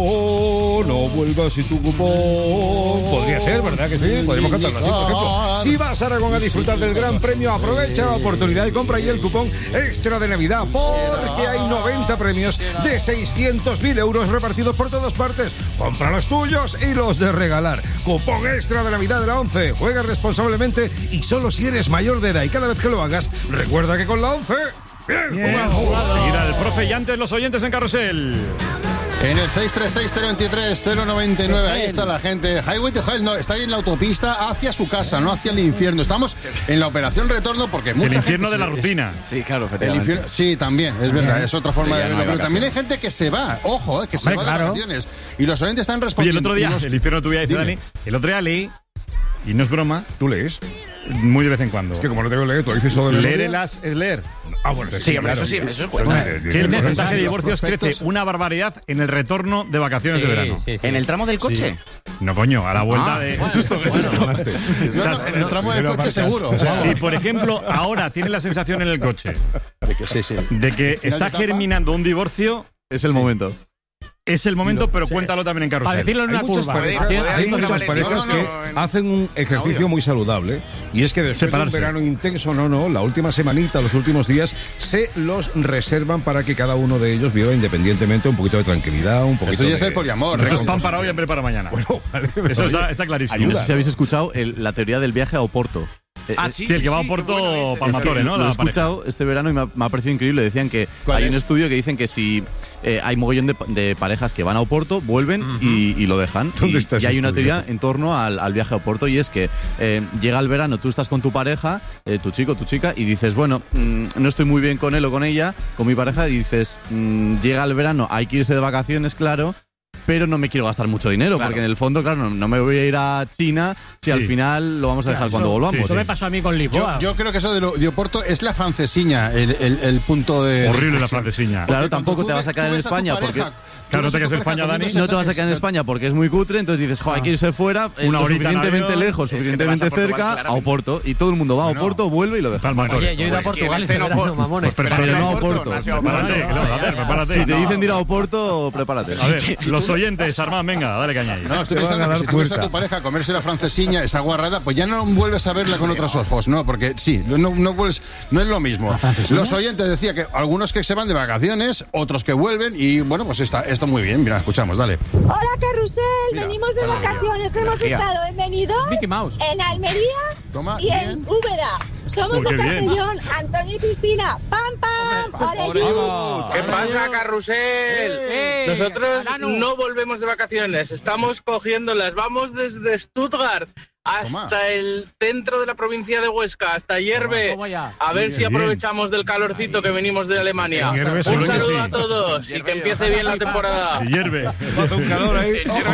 no vuelvas sin tu cupón. Podría ser, ¿verdad que sí? Podríamos cantarlo así, por ejemplo. Si vas a Aragón a disfrutar del Gran Premio, aprovecha la oportunidad y compra ahí el cupón extra de Navidad, porque hay 90 premios de 600.000 euros repartidos por todas partes. Compra los tuyos y los de regalar. Cupón extra de Navidad de la 11. Juega responsablemente y solo si eres mayor de edad, y cada vez que lo hagas, recuerda que con la 11... ¡Bien jugado! Seguirá el profe y antes los oyentes en Carrusel. En el 636-023-099, ahí está la gente. Highway to Hell, no, está ahí en la autopista hacia su casa, no hacia el infierno. Estamos en la operación retorno porque mucha el infierno gente de la rutina. Sí, claro, efectivamente. Sí, también, es verdad, es otra forma de verlo. Pero también hay gente que se va, ojo, que se va de vacaciones. Y los oyentes están respondiendo. Oye, el otro día, el infierno de tu vida, dice Dani, el otro día leí, y no es broma, ¿tú lees? muy de vez en cuando. Es que como no tengo que leer, tú dices eso de leer es leer. Bueno, sí, hombre, claro, eso es bueno. Que el porcentaje de divorcios crece una barbaridad en el retorno de vacaciones de verano. ¿En el tramo del coche? No, coño, a la vuelta de... En el tramo del coche seguro. Si, por ejemplo, ahora tienes la sensación en el coche de que está germinando un divorcio... Es el momento. Es el momento, pero cuéntalo también en Carrusel. Para decirlo en una curva. Hay muchas parejas que hacen un ejercicio muy saludable, y es que después de un verano intenso, la última semanita, los últimos días, se los reservan para que cada uno de ellos viva independientemente un poquito de tranquilidad, un poquito Esto ya es el poliamor. Eso es pan para hoy, hambre para mañana. Bueno, vale, eso está clarísimo. No sé si habéis escuchado la teoría del viaje a Oporto. Sí, el que va a Oporto Palmatore, ¿no? Lo he escuchado este verano y me ha parecido increíble. Decían que hay un estudio que dicen que si hay mogollón de parejas que van a Oporto, vuelven y lo dejan. Y hay una teoría en torno al viaje a Oporto, y es que llega el verano, tú estás con tu pareja, tu chico, tu chica, y dices, bueno, no estoy muy bien con él o con ella, con mi pareja, y dices, llega el verano, hay que irse de vacaciones, claro, pero no me quiero gastar mucho dinero, porque en el fondo, claro, no me voy a ir a China si al final lo vamos a dejar cuando volvamos. Eso me pasó a mí con Lisboa. Yo creo que eso de Oporto es la francesiña, el punto de... Horrible la francesiña. Claro, tampoco te vas a quedar en España porque... Claro, no te quedas en España, Dani. No te vas a quedar en España porque es muy cutre, entonces dices, hay que irse fuera, suficientemente lejos, suficientemente cerca, a Oporto. Y todo el mundo va a Oporto, vuelve y lo deja. Oye, yo he ido a Portugal este verano, mamones. Pero no a Oporto. Prepárate. Si te dicen de ir a Oporto, prepárate. A ver, los oyentes, Armand, venga, dale caña ahí. No, estoy pensando que si tú ves a tu pareja a comerse la francesiña, esa guarrada, pues ya no vuelves a verla con otros ojos, ¿no? Porque sí, no vuelves, no es lo mismo. Los oyentes decían que algunos que se van de vacaciones, otros que vuelven, y bueno, pues está muy bien. Mira, escuchamos, dale. Hola, Carrusel, venimos de vacaciones, hemos estado en Benidorm, en Almería y en Úbeda. Somos de Castellón, Antonio y Cristina. ¡Pam, pam! ¿Qué pasa, Carrusel? Nosotros no volvemos de vacaciones, estamos cogiéndolas. Vamos desde Stuttgart hasta el centro de la provincia de Huesca, hasta Hierve, a ver si aprovechamos del calorcito que venimos de Alemania. Un saludo a todos y que empiece bien la temporada. Hierve. Hace un calor ahí.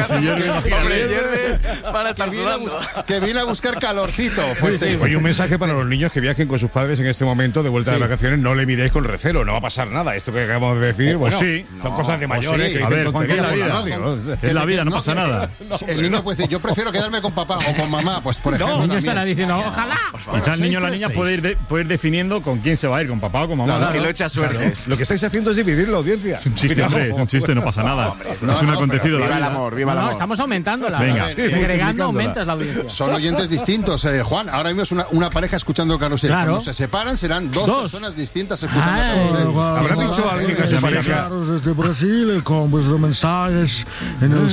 Hierve para estar sudando. Que viene a buscar calorcito. Pues oye, un mensaje para los niños que viajen con sus padres en este momento de vuelta de vacaciones: no le miréis con recelo, no va a pasar nada. Esto que acabamos de decir, bueno, son cosas de mayores. A ver, Juan, que es la vida, no pasa nada. El niño puede decir, yo prefiero quedarme con papá o con mamá, pues por ejemplo. El niño estará diciendo, ojalá. Quizá el niño o la niña puede ir definiendo con quién se va a ir, con papá o con mamá. Claro, que lo echa suerte. Lo que estáis haciendo es dividir la audiencia. Es un chiste, hombre, es un chiste, no pasa nada. Es un acontecido de la vida. Viva el amor, viva el amor. Estamos aumentándola. Venga. Agregando aumentas la audiencia. Son oyentes distintos, Juan. Ahora mismo es una pareja escuchando Carrusel. Cuando se separan serán dos personas distintas escuchando Carrusel. ¿Habrá dicho alguien que se pareja? Desde Brasil, con vuestros mensajes en el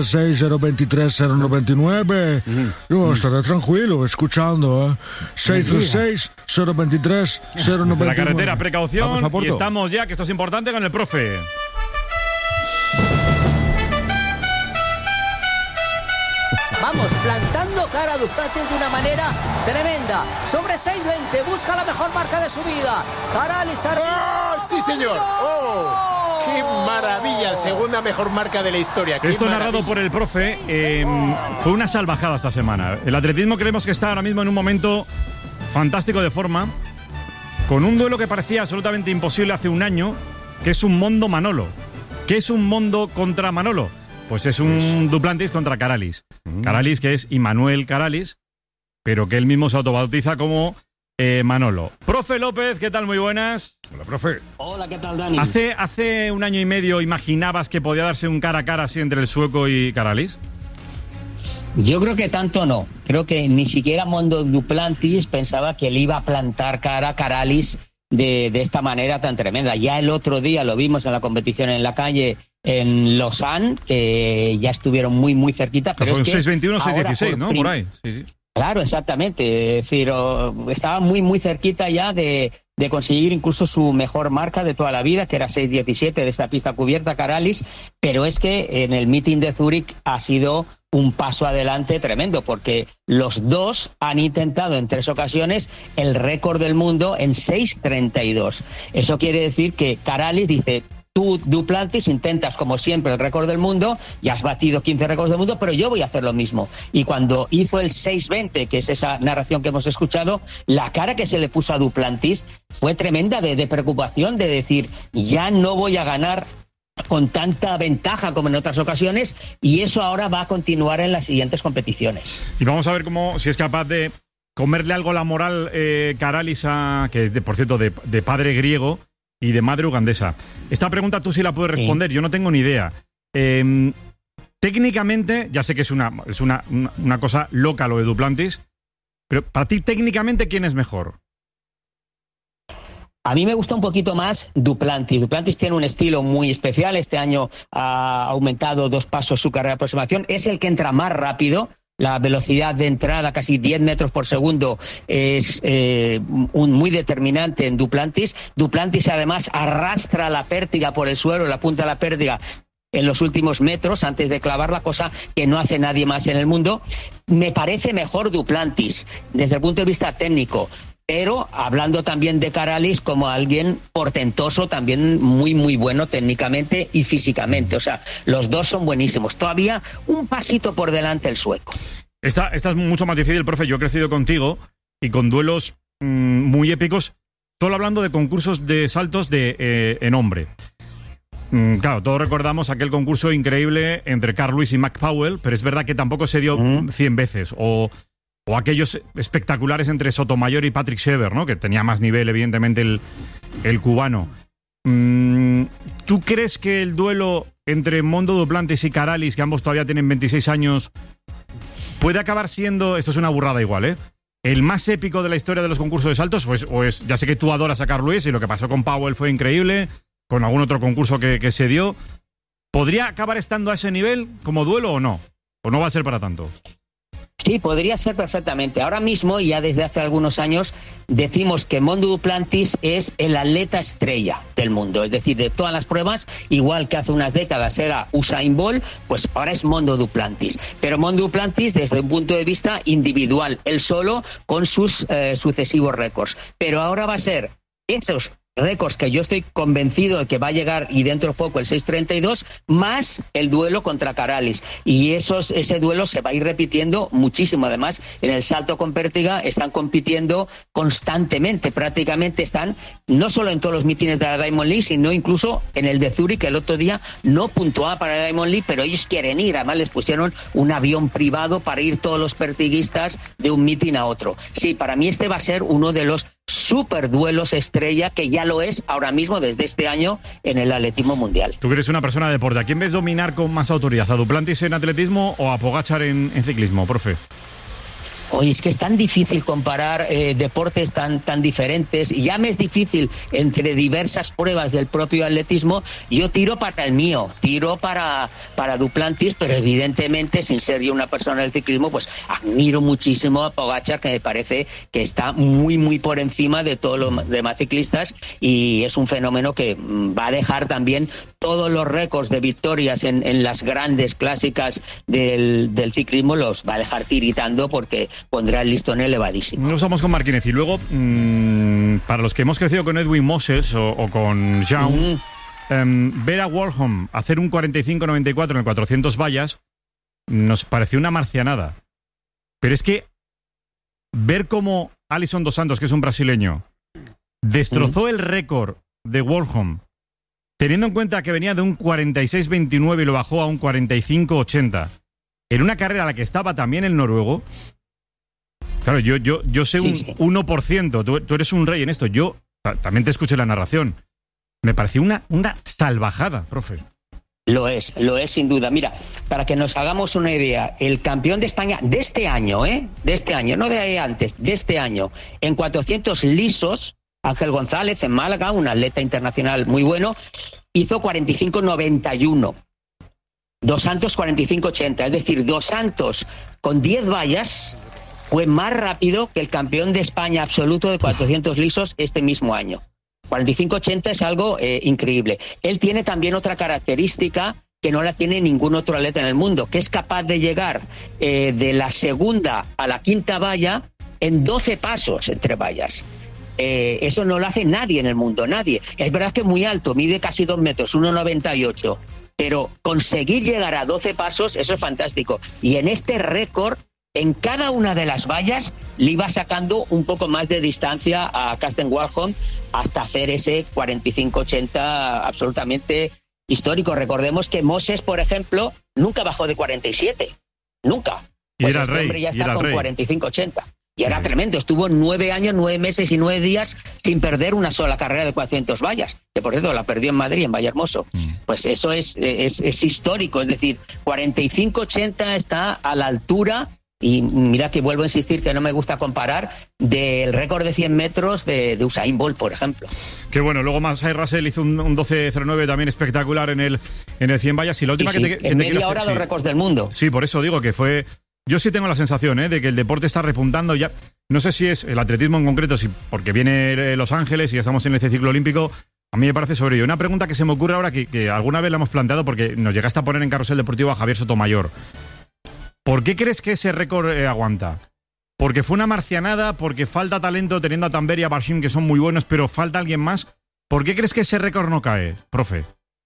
636-023-099. Yo estaré tranquilo escuchando, 636-023-099. De la carretera, precaución. Y estamos ya, que esto es importante, con el profe. Vamos, plantando cara a Ducati de una manera tremenda. Sobre 6.20, busca la mejor marca de su vida. Caralis ¡Sí, señor! ¡Oh! ¡Qué maravilla! Segunda mejor marca de la historia. Esto narrado por el profe fue una salvajada esta semana. El atletismo creemos que está ahora mismo en un momento fantástico de forma, con un duelo que parecía absolutamente imposible hace un año, que es un Mondo Manolo. ¿Qué es un Mondo contra Manolo? Pues es un Duplantis contra Caralis. Caralis, que es Immanuel Caralis, pero que él mismo se autobautiza como Manolo. Profe López, ¿qué tal? Muy buenas. Hola, profe. Hola, ¿qué tal, Dani? ¿Hace un año y medio imaginabas que podía darse un cara a cara así entre el sueco y Caralis? Yo creo que tanto no. Creo que ni siquiera Mondo Duplantis pensaba que le iba a plantar cara a Caralis de esta manera tan tremenda. Ya el otro día lo vimos en la competición en la calle en Lausanne, que ya estuvieron muy, muy cerquita. Pero fue es que 6:21, 6:16, ¿no? Por ahí. Sí. Claro, exactamente. Es decir, estaba muy, muy cerquita ya de conseguir incluso su mejor marca de toda la vida, que era 6:17 de esta pista cubierta, Caralis, pero es que en el meeting de Zúrich ha sido un paso adelante tremendo, porque los dos han intentado en 3 ocasiones el récord del mundo en 6:32. Eso quiere decir que Caralis dice, Tú, Duplantis, intentas, como siempre, el récord del mundo, y has batido 15 récords del mundo, pero yo voy a hacer lo mismo. Y cuando hizo el 6:20, que es esa narración que hemos escuchado, la cara que se le puso a Duplantis fue tremenda de preocupación, de decir, ya no voy a ganar con tanta ventaja como en otras ocasiones, y eso ahora va a continuar en las siguientes competiciones. Y vamos a ver si es capaz de comerle algo la moral Karalis, que es, por cierto, de padre griego y de madre ugandesa. Esta pregunta tú sí la puedes responder, yo no tengo ni idea. Técnicamente, ya sé que es una cosa loca lo de Duplantis, pero para ti, técnicamente, ¿quién es mejor? A mí me gusta un poquito más Duplantis. Duplantis tiene un estilo muy especial. Este año ha aumentado 2 pasos su carrera de aproximación. Es el que entra más rápido. La velocidad de entrada, casi 10 metros por segundo, es muy determinante en Duplantis. Duplantis, además, arrastra la pértiga por el suelo, la punta de la pértiga, en los últimos metros antes de clavar, la cosa que no hace nadie más en el mundo. Me parece mejor Duplantis desde el punto de vista técnico, pero hablando también de Karalis como alguien portentoso, también muy, muy bueno técnicamente y físicamente. O sea, los dos son buenísimos. Todavía un pasito por delante el sueco. Esta es mucho más difícil, profe. Yo he crecido contigo y con duelos muy épicos, solo hablando de concursos de saltos en hombre. Claro, todos recordamos aquel concurso increíble entre Carl Lewis y Mac Powell, pero es verdad que tampoco se dio 100 veces. O aquellos espectaculares entre Sotomayor y Patrick Shever, ¿no? Que tenía más nivel, evidentemente, el cubano. ¿Tú crees que el duelo entre Mondo Duplantis y Karalis, que ambos todavía tienen 26 años, puede acabar siendo, esto es una burrada igual, el más épico de la historia de los concursos de saltos? O es, ya sé que tú adoras a Carl Lewis y lo que pasó con Powell fue increíble, con algún otro concurso que se dio. ¿Podría acabar estando a ese nivel como duelo o no? ¿O no va a ser para tanto? Sí, podría ser perfectamente. Ahora mismo, ya desde hace algunos años, decimos que Mondo Duplantis es el atleta estrella del mundo. Es decir, de todas las pruebas, igual que hace unas décadas era Usain Bolt, pues ahora es Mondo Duplantis. Pero Mondo Duplantis desde un punto de vista individual, él solo, con sus sucesivos récords. Pero ahora va a ser esos récords que yo estoy convencido de que va a llegar, y dentro de poco el 6:32, más el duelo contra Karalis. Y ese duelo se va a ir repitiendo muchísimo. Además, en el salto con pértiga están compitiendo constantemente. Prácticamente están no solo en todos los mítines de la Diamond League, sino incluso en el de Zúrich, que el otro día no puntuaba para la Diamond League, pero ellos quieren ir. Además, les pusieron un avión privado para ir todos los pertiguistas de un mítin a otro. Sí, para mí este va a ser uno de los super duelos estrella, que ya lo es ahora mismo desde este año en el atletismo mundial. Tú que eres una persona de deporte, ¿a quién ves dominar con más autoridad? ¿A Duplantis en atletismo o a Pogačar en ciclismo, profe? Oye, es que es tan difícil comparar deportes tan diferentes, y ya me es difícil entre diversas pruebas del propio atletismo. Yo tiro para el mío, tiro para Duplantis, pero evidentemente, sin ser yo una persona del ciclismo, pues admiro muchísimo a Pogačar, que me parece que está muy, muy por encima de todos los demás ciclistas, y es un fenómeno que va a dejar también todos los récords de victorias en las grandes clásicas del ciclismo, los va a dejar tiritando, porque pondrá el listón elevadísimo. Nos vamos con Marquínez. Y luego, para los que hemos crecido con Edwin Moses o con Jean, ver a Warholm hacer un 45-94 en el 400 vallas nos pareció una marcianada. Pero es que ver cómo Alisson dos Santos, que es un brasileño, destrozó el récord de Warholm, teniendo en cuenta que venía de un 46-29 y lo bajó a un 45-80, en una carrera a la que estaba también el noruego. Claro, yo sé un 1%, tú eres un rey en esto. Yo también te escuché la narración. Me pareció una salvajada, profe. Lo es sin duda. Mira, para que nos hagamos una idea, el campeón de España de este año, no de antes, de este año, en 400 lisos, Ángel González, en Málaga, un atleta internacional muy bueno, hizo 45-91. Dos Santos 45-80, es decir, Dos Santos con 10 vallas fue más rápido que el campeón de España absoluto de 400 lisos este mismo año. 45-80 es algo increíble. Él tiene también otra característica que no la tiene ningún otro atleta en el mundo, que es capaz de llegar de la segunda a la quinta valla en 12 pasos entre vallas. Eso no lo hace nadie en el mundo, nadie. Es verdad que es muy alto, mide casi 2 metros, 1,98. Pero conseguir llegar a 12 pasos, eso es fantástico. Y en este récord, en cada una de las vallas, le iba sacando un poco más de distancia a Karsten Warholm hasta hacer ese 45-80 absolutamente histórico. Recordemos que Moses, por ejemplo, nunca bajó de 47. Nunca. Pues este hombre ya está con 45-80. Y era tremendo, estuvo 9 años, 9 meses y 9 días sin perder una sola carrera de 400 vallas, que por cierto la perdió en Madrid, en Vallehermoso. Pues eso es histórico, es decir, 45-80 está a la altura, y mira que vuelvo a insistir que no me gusta comparar, del récord de 100 metros de Usain Bolt, por ejemplo. Que bueno, luego Masai Russell hizo un 12.09 también espectacular en el 100 vallas. Y la última en media hora los récords del mundo. Sí, por eso digo que fue... Yo sí tengo la sensación de que el deporte está repuntando ya. No sé si es el atletismo en concreto, porque viene Los Ángeles y ya estamos en este ciclo olímpico. A mí me parece sobre ello. Una pregunta que se me ocurre ahora, que alguna vez la hemos planteado, porque nos llegaste a poner en Carrusel Deportivo a Javier Sotomayor. ¿Por qué crees que ese récord aguanta? ¿Porque fue una marcianada? ¿Porque falta talento teniendo a Tamberi y a Barshim, que son muy buenos, pero falta alguien más? ¿Por qué crees que ese récord no cae, profe?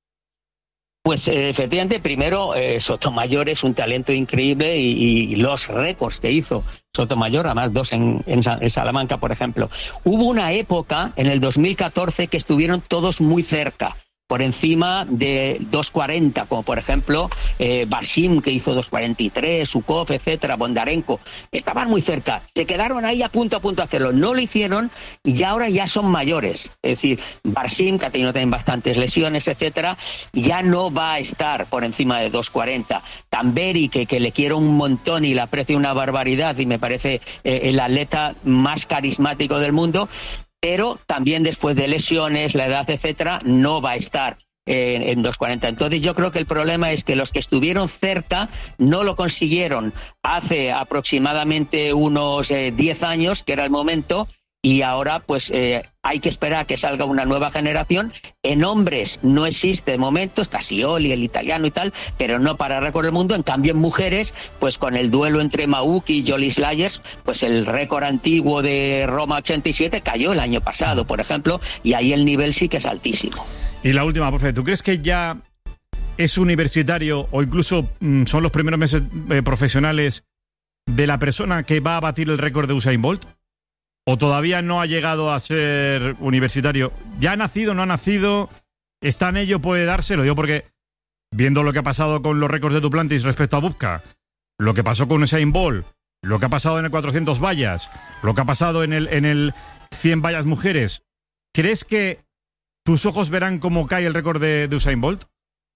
Pues efectivamente, primero, Sotomayor es un talento increíble y los récords que hizo Sotomayor, además 2 en Salamanca, por ejemplo. Hubo una época, en el 2014, que estuvieron todos muy cerca, por encima de 2.40, como por ejemplo Barshim, que hizo 2.43, Sukov, etcétera, Bondarenko. Estaban muy cerca, se quedaron ahí a punto de hacerlo, no lo hicieron y ahora ya son mayores. Es decir, Barshim, que ha tenido también bastantes lesiones, etcétera, ya no va a estar por encima de 2.40. Tamberi, que le quiero un montón y le aprecio una barbaridad y me parece el atleta más carismático del mundo, pero también después de lesiones, la edad, etcétera, no va a estar en 2.40. Entonces yo creo que el problema es que los que estuvieron cerca no lo consiguieron hace aproximadamente unos 10 años, que era el momento, y ahora pues hay que esperar a que salga una nueva generación. En hombres no existe de momento, está Scioli, el italiano y tal, pero no para récord del mundo. En cambio en mujeres, pues con el duelo entre Mauki y Jolie Slayers, pues el récord antiguo de Roma 87 cayó el año pasado, por ejemplo, y ahí el nivel sí que es altísimo. Y la última, profe, ¿tú crees que ya es universitario o incluso son los primeros meses profesionales de la persona que va a batir el récord de Usain Bolt? ¿O todavía no ha llegado a ser universitario? ¿Ya ha nacido, no ha nacido? ¿Está en ello, puede darse? Lo digo porque, viendo lo que ha pasado con los récords de Duplantis respecto a Bubka, lo que pasó con Usain Bolt, lo que ha pasado en el 400 vallas, lo que ha pasado en el 100 vallas mujeres, ¿crees que tus ojos verán cómo cae el récord de Usain Bolt?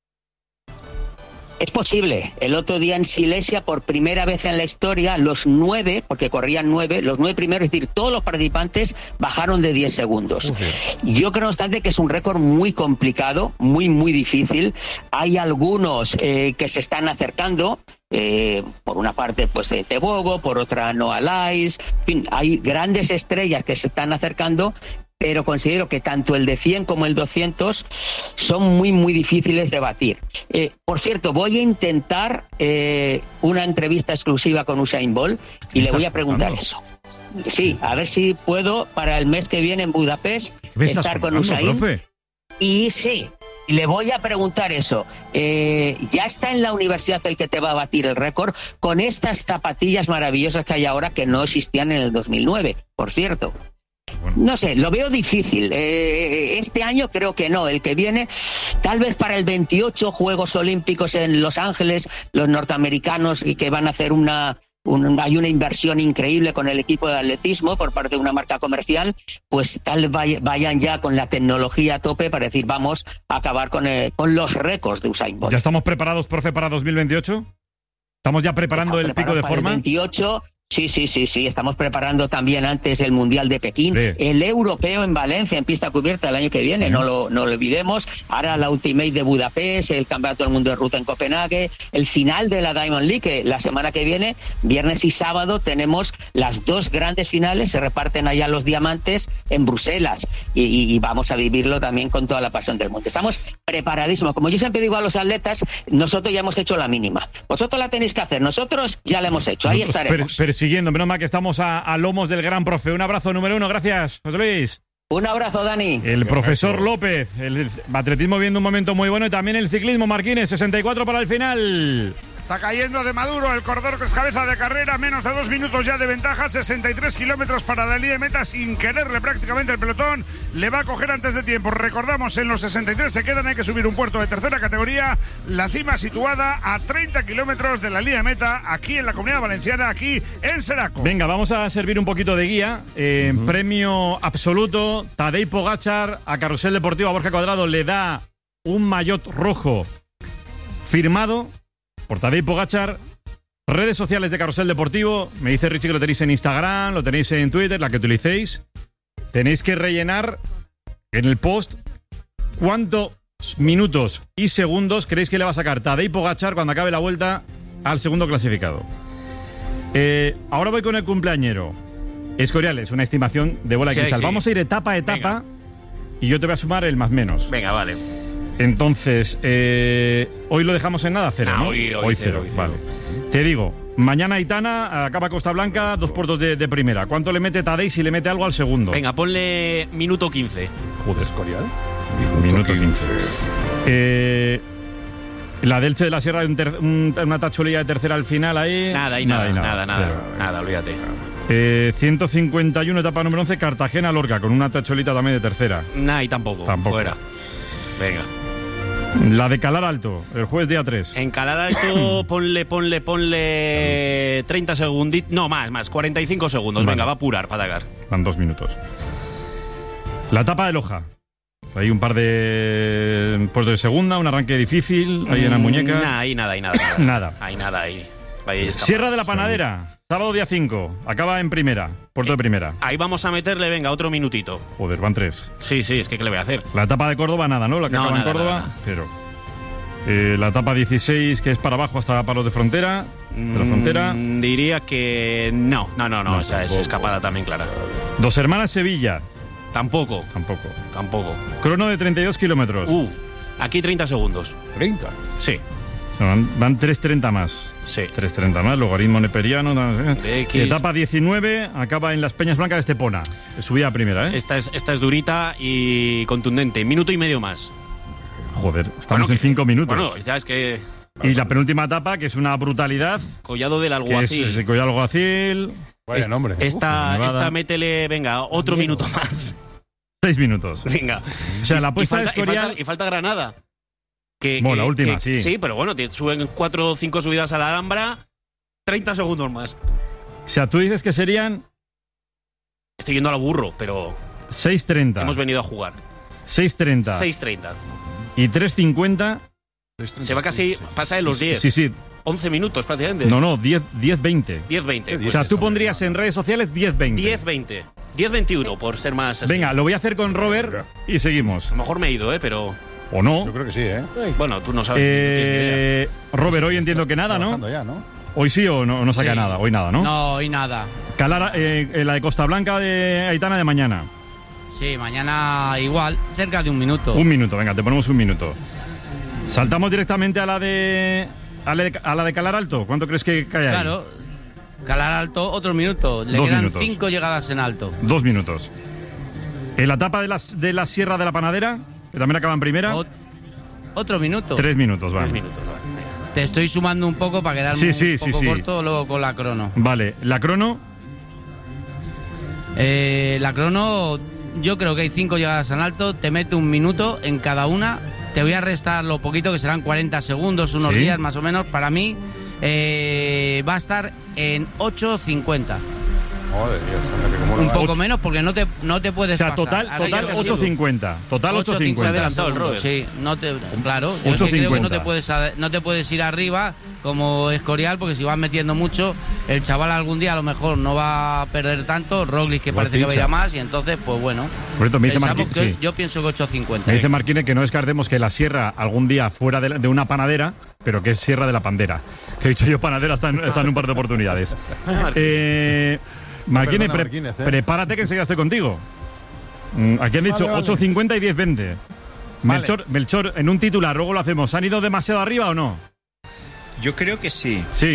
Es posible. El otro día en Silesia, por primera vez en la historia, los 9, porque corrían 9, los 9 primeros, es decir, todos los participantes bajaron de 10 segundos. Yo creo, no obstante, que es un récord muy complicado, muy, muy difícil. Hay algunos que se están acercando. Por una parte pues Tebogo, por otra Noah Lyles, en fin, hay grandes estrellas que se están acercando, pero considero que tanto el de 100 como el 200 son muy, muy difíciles de batir. Por cierto, voy a intentar una entrevista exclusiva con Usain Bolt y le voy a preguntar eso. Sí, a ver si puedo para el mes que viene en Budapest estar con Usain. Profe? Y sí, le voy a preguntar eso. Ya está en la universidad el que te va a batir el récord con estas zapatillas maravillosas que hay ahora que no existían en el 2009, por cierto. No sé, lo veo difícil. Este año creo que no. El que viene, tal vez para el 28 Juegos Olímpicos en Los Ángeles, los norteamericanos, y que van a hacer hay una inversión increíble con el equipo de atletismo por parte de una marca comercial, pues tal vayan ya con la tecnología a tope para decir vamos a acabar con los récords de Usain Bolt. ¿Ya estamos preparados, profe, para 2028? ¿Estamos ya preparando el pico de forma? El 28... Sí, estamos preparando también antes el Mundial de Pekín, el Europeo en Valencia, en pista cubierta el año que viene, no lo olvidemos, ahora la Ultimate de Budapest, el Campeonato del Mundo de Ruta en Copenhague, el final de la Diamond League, que la semana que viene, viernes y sábado, tenemos las 2 grandes finales, se reparten allá los diamantes en Bruselas, y vamos a vivirlo también con toda la pasión del mundo. Estamos preparadísimos. Como yo siempre digo a los atletas, nosotros ya hemos hecho la mínima. Vosotros la tenéis que hacer, nosotros ya la hemos hecho, ahí estaremos. Pero siguiendo. Menos mal que estamos a lomos del gran profe. Un abrazo número 1. Gracias, José Luis. Un abrazo, Dani. El profesor López. El atletismo viendo un momento muy bueno y también el ciclismo. Marquines, 64 para el final. Está cayendo de Maduro el corredor que es cabeza de carrera, menos de 2 minutos ya de ventaja, 63 kilómetros para la línea de meta, sin quererle prácticamente el pelotón, le va a coger antes de tiempo. Recordamos, en los 63 se quedan, hay que subir un puerto de tercera categoría, la cima situada a 30 kilómetros de la línea de meta, aquí en la Comunidad Valenciana, aquí en Seraco. Venga, vamos a servir un poquito de guía. Premio absoluto, Tadej Pogačar a Carrusel Deportivo, a Borja Cuadrado le da un maillot rojo firmado por Tadej Pogačar. Redes sociales de Carrusel Deportivo. Me dice Richie que lo tenéis en Instagram, lo tenéis en Twitter, la que utilicéis. Tenéis que rellenar en el post cuántos minutos y segundos creéis que le va a sacar Tadej Pogačar cuando acabe la vuelta al segundo clasificado. Ahora voy con el cumpleañero. Escoriales, una estimación de bola de cristal. Vamos a ir etapa a etapa. Venga. Y yo te voy a sumar el más menos. Venga, vale. Entonces, hoy lo dejamos en nada, cero, ¿no? Hoy cero. Vale. Te digo, mañana Aitana acaba Costa Blanca, 2 puertos de primera. ¿Cuánto le mete Tadej si le mete algo al segundo? Venga, ponle minuto 15. Joder, Escorial. Minuto 15. La del Che de la Sierra, una tacholilla de tercera al final ahí. Nada, olvídate. 151, etapa número 11, Cartagena-Lorca, con una tacholita también de tercera. Nah, y tampoco. Fuera. Venga. La de Calar Alto, el jueves día 3. En Calar Alto, ponle 30 segunditos. No, más, 45 segundos. Vale. Venga, va a apurar para atacar. Van 2 minutos. La etapa de Loja. Hay un par de puertos de segunda, un arranque difícil, ahí en la muñeca. Ahí nada. Nada. Hay nada ahí. Sierra de la Panadera, sábado día 5, acaba en primera, puerto de primera. Ahí vamos a meterle, venga, otro minutito. Joder, van 3. Sí, es que ¿qué le voy a hacer? La etapa de Córdoba, nada, ¿no? La que acaba en Córdoba, nada. 0. La etapa 16, que es para abajo hasta Palos de Frontera. De la Frontera. Diría que no, esa es escapada también clara. Dos Hermanas Sevilla. Tampoco. Crono de 32 kilómetros. Aquí 30 segundos. ¿30? Sí. O sea, van 3.30 más. Sí. 3.30 más, logaritmo neperiano. Etapa 19, acaba en las Peñas Blancas de Estepona. Subida primera, ¿eh? Esta es durita y contundente. Minuto y medio más. Joder, estamos en 5 minutos. Bueno, ya es que... Y la penúltima etapa, que es una brutalidad. Collado del Alguacil. Es el Collado del Alguacil. Vaya nombre. Esta métele, venga, otro minuto más. 6 minutos. Venga. O sea, la apuesta de Escorial... Y falta Granada. La última, sí. Sí, pero bueno, te suben 4 o 5 subidas a la Alhambra, 30 segundos más. O sea, tú dices que serían... Estoy yendo al burro, pero... 6.30. Hemos venido a jugar. 6.30. 6.30. Y 3.50... Se va casi... Pasa de los 10. Sí. 11 minutos prácticamente. No, 10.20. 10.20. O sea, tú pondrías en redes sociales 10.20. 10.20. 10.21, por ser más... Así. Venga, lo voy a hacer con Robert y seguimos. A lo mejor me he ido, pero... ¿O no? Yo creo que sí, ¿eh? Bueno, tú no sabes. Robert, hoy entiendo que nada, ¿no? Ya, ¿no? Hoy sí o no saca nada. Hoy nada, ¿no? No, hoy nada. Calar, la de Costa Blanca de Aitana de mañana. Sí, mañana igual, cerca de 1 minuto. 1 minuto, venga, te ponemos 1 minuto. Saltamos directamente a la de Calar Alto. ¿Cuánto crees que cae ahí? Claro, Calar Alto, otro minuto. Le quedan 5 llegadas en alto. 2 minutos. En la etapa de la Sierra de la Panadera, que también acaba en primera. Otro minuto. 3 minutos, vale. 3 minutos, vale. Te estoy sumando un poco para quedarme un poco corto luego con la crono. Vale, ¿la crono? La crono, yo creo que hay 5 llegadas en alto, te mete 1 minuto en cada una. Te voy a restar lo poquito, que serán 40 segundos, unos días más o menos. Para mí va a estar en 8.50. Joder, Dios, un poco menos porque no te puedes pasar. Total 8.50. Total 8.50. Se ha adelantado el Robert. Sí, claro. Yo es que creo que no te puedes ir arriba como Escorial, porque si vas metiendo mucho, el chaval algún día a lo mejor no va a perder tanto. Roglic, que parece que va a ir a más, y entonces, pues bueno. Por esto me dice yo pienso que 8.50. Me dice Marquines que no descartemos que la Sierra algún día fuera de una panadera, pero que es Sierra de la Pandera. Que he dicho yo panadera está en un par de oportunidades. Marquines, prepárate que enseguida estoy contigo. Aquí han dicho 8.50 y 10.20. Vale. Melchor, en un titular, luego lo hacemos. ¿Han ido demasiado arriba o no? Yo creo que sí. Sí.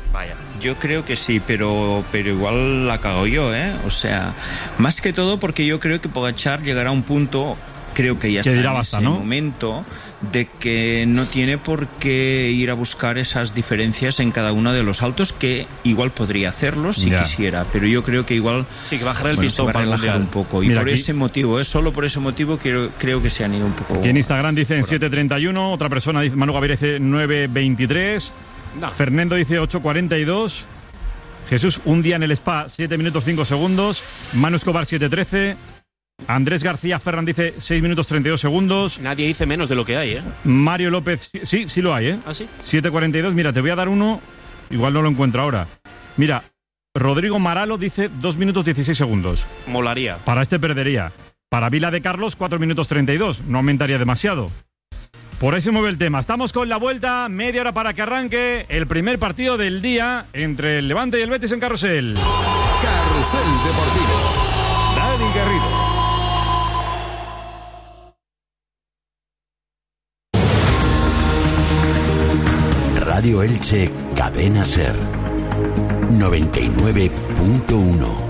Vaya. Yo creo que sí, pero igual la cago yo, ¿eh? O sea, más que todo porque yo creo que Pogačar llegará a un punto, creo que ya está en ese momento, de que no tiene por qué ir a buscar esas diferencias en cada uno de los saltos, que igual podría hacerlo si quisiera, pero yo creo que igual sí, que bajar el pistón para relajar un poco. Y por ese motivo, solo por ese motivo creo que se han ido un poco. Y en Instagram dicen 7:31, otra persona dice, Manu Gaviria dice 9:23. No. Fernando dice 8:42. Jesús, un día en el spa, 7 minutos 5 segundos. Manu Escobar, 7:13. Andrés García Ferran dice 6 minutos 32 segundos. Nadie dice menos de lo que hay, ¿eh? Mario López, sí lo hay, ¿eh? ¿Ah, sí? 7:42. Mira, te voy a dar uno, igual no lo encuentro ahora. Mira, Rodrigo Maralo dice 2 minutos 16 segundos. Molaría. Para este perdería. Para Vila de Carlos, 4 minutos 32. No aumentaría demasiado. Por ahí se mueve el tema. Estamos con la vuelta, media hora para que arranque el primer partido del día entre el Levante y el Betis en Carrusel. Carrusel Deportivo. Dani Garrido. Radio Elche, Cadena Ser. 99.1.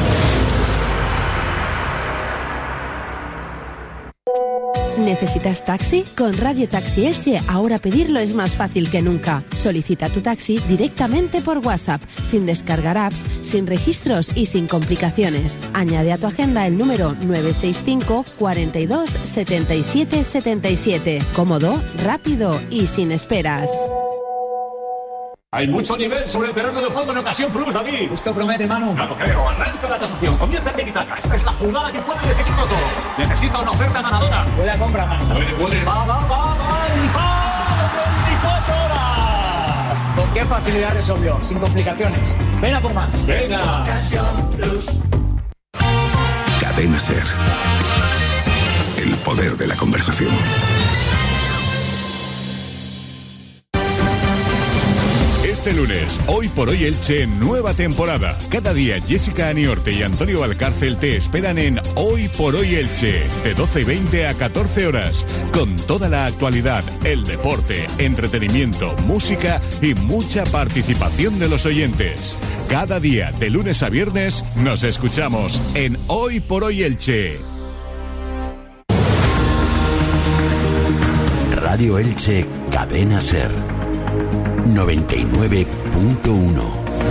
¿Necesitas taxi? Con Radio Taxi Elche ahora pedirlo es más fácil que nunca. Solicita tu taxi directamente por WhatsApp, sin descargar apps, sin registros y sin complicaciones. Añade a tu agenda el número 965 42 77 77. Cómodo, rápido y sin esperas. Hay mucho nivel sobre el terreno de juego en Ocasión Plus, David. Esto promete, Manu. No lo creo. Arranca la tasación. Comienza el tiki-taka. Esta es la jugada que puede decidirlo todo. Necesita una oferta ganadora. Buena compra, Manu. Puede. Va. ¡Y 24 horas! ¿Con qué facilidad resolvió? Sin complicaciones. Ven a por más. Venga. Ocasión Plus. Cadena Ser. El poder de la conversación. Este lunes, Hoy por Hoy Elche, nueva temporada. Cada día Jessica Aniorte y Antonio Valcárcel te esperan en Hoy por Hoy Elche, de 12:20 a 14 horas, con toda la actualidad, el deporte, entretenimiento, música y mucha participación de los oyentes. Cada día, de lunes a viernes, nos escuchamos en Hoy por Hoy Elche. Radio Elche, Cadena Ser. 99.1.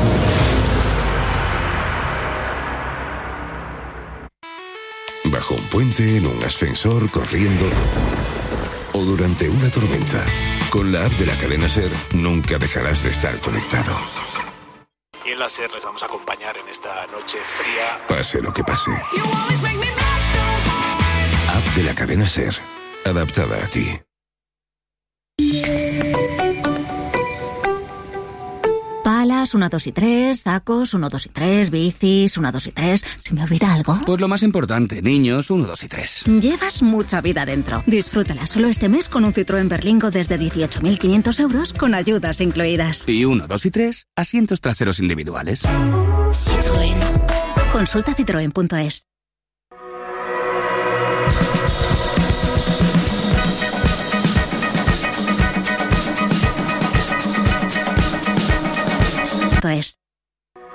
Bajo un puente, en un ascensor, corriendo o durante una tormenta. Con la app de la Cadena Ser nunca dejarás de estar conectado. Y en la Ser les vamos a acompañar en esta noche fría. Pase lo que pase. App de la Cadena Ser, adaptada a ti. Palas, 1, 2 y 3, sacos, 1, 2 y 3, bicis, 1, 2 y 3. ¿Se me olvida algo? Pues lo más importante, niños, 1, 2 y 3. Llevas mucha vida dentro. Disfrútala solo este mes con un Citroën Berlingo desde 18.500 euros con ayudas incluidas. Y 1, 2 y 3, asientos traseros individuales. Citroën. Consulta citroen.es. Es.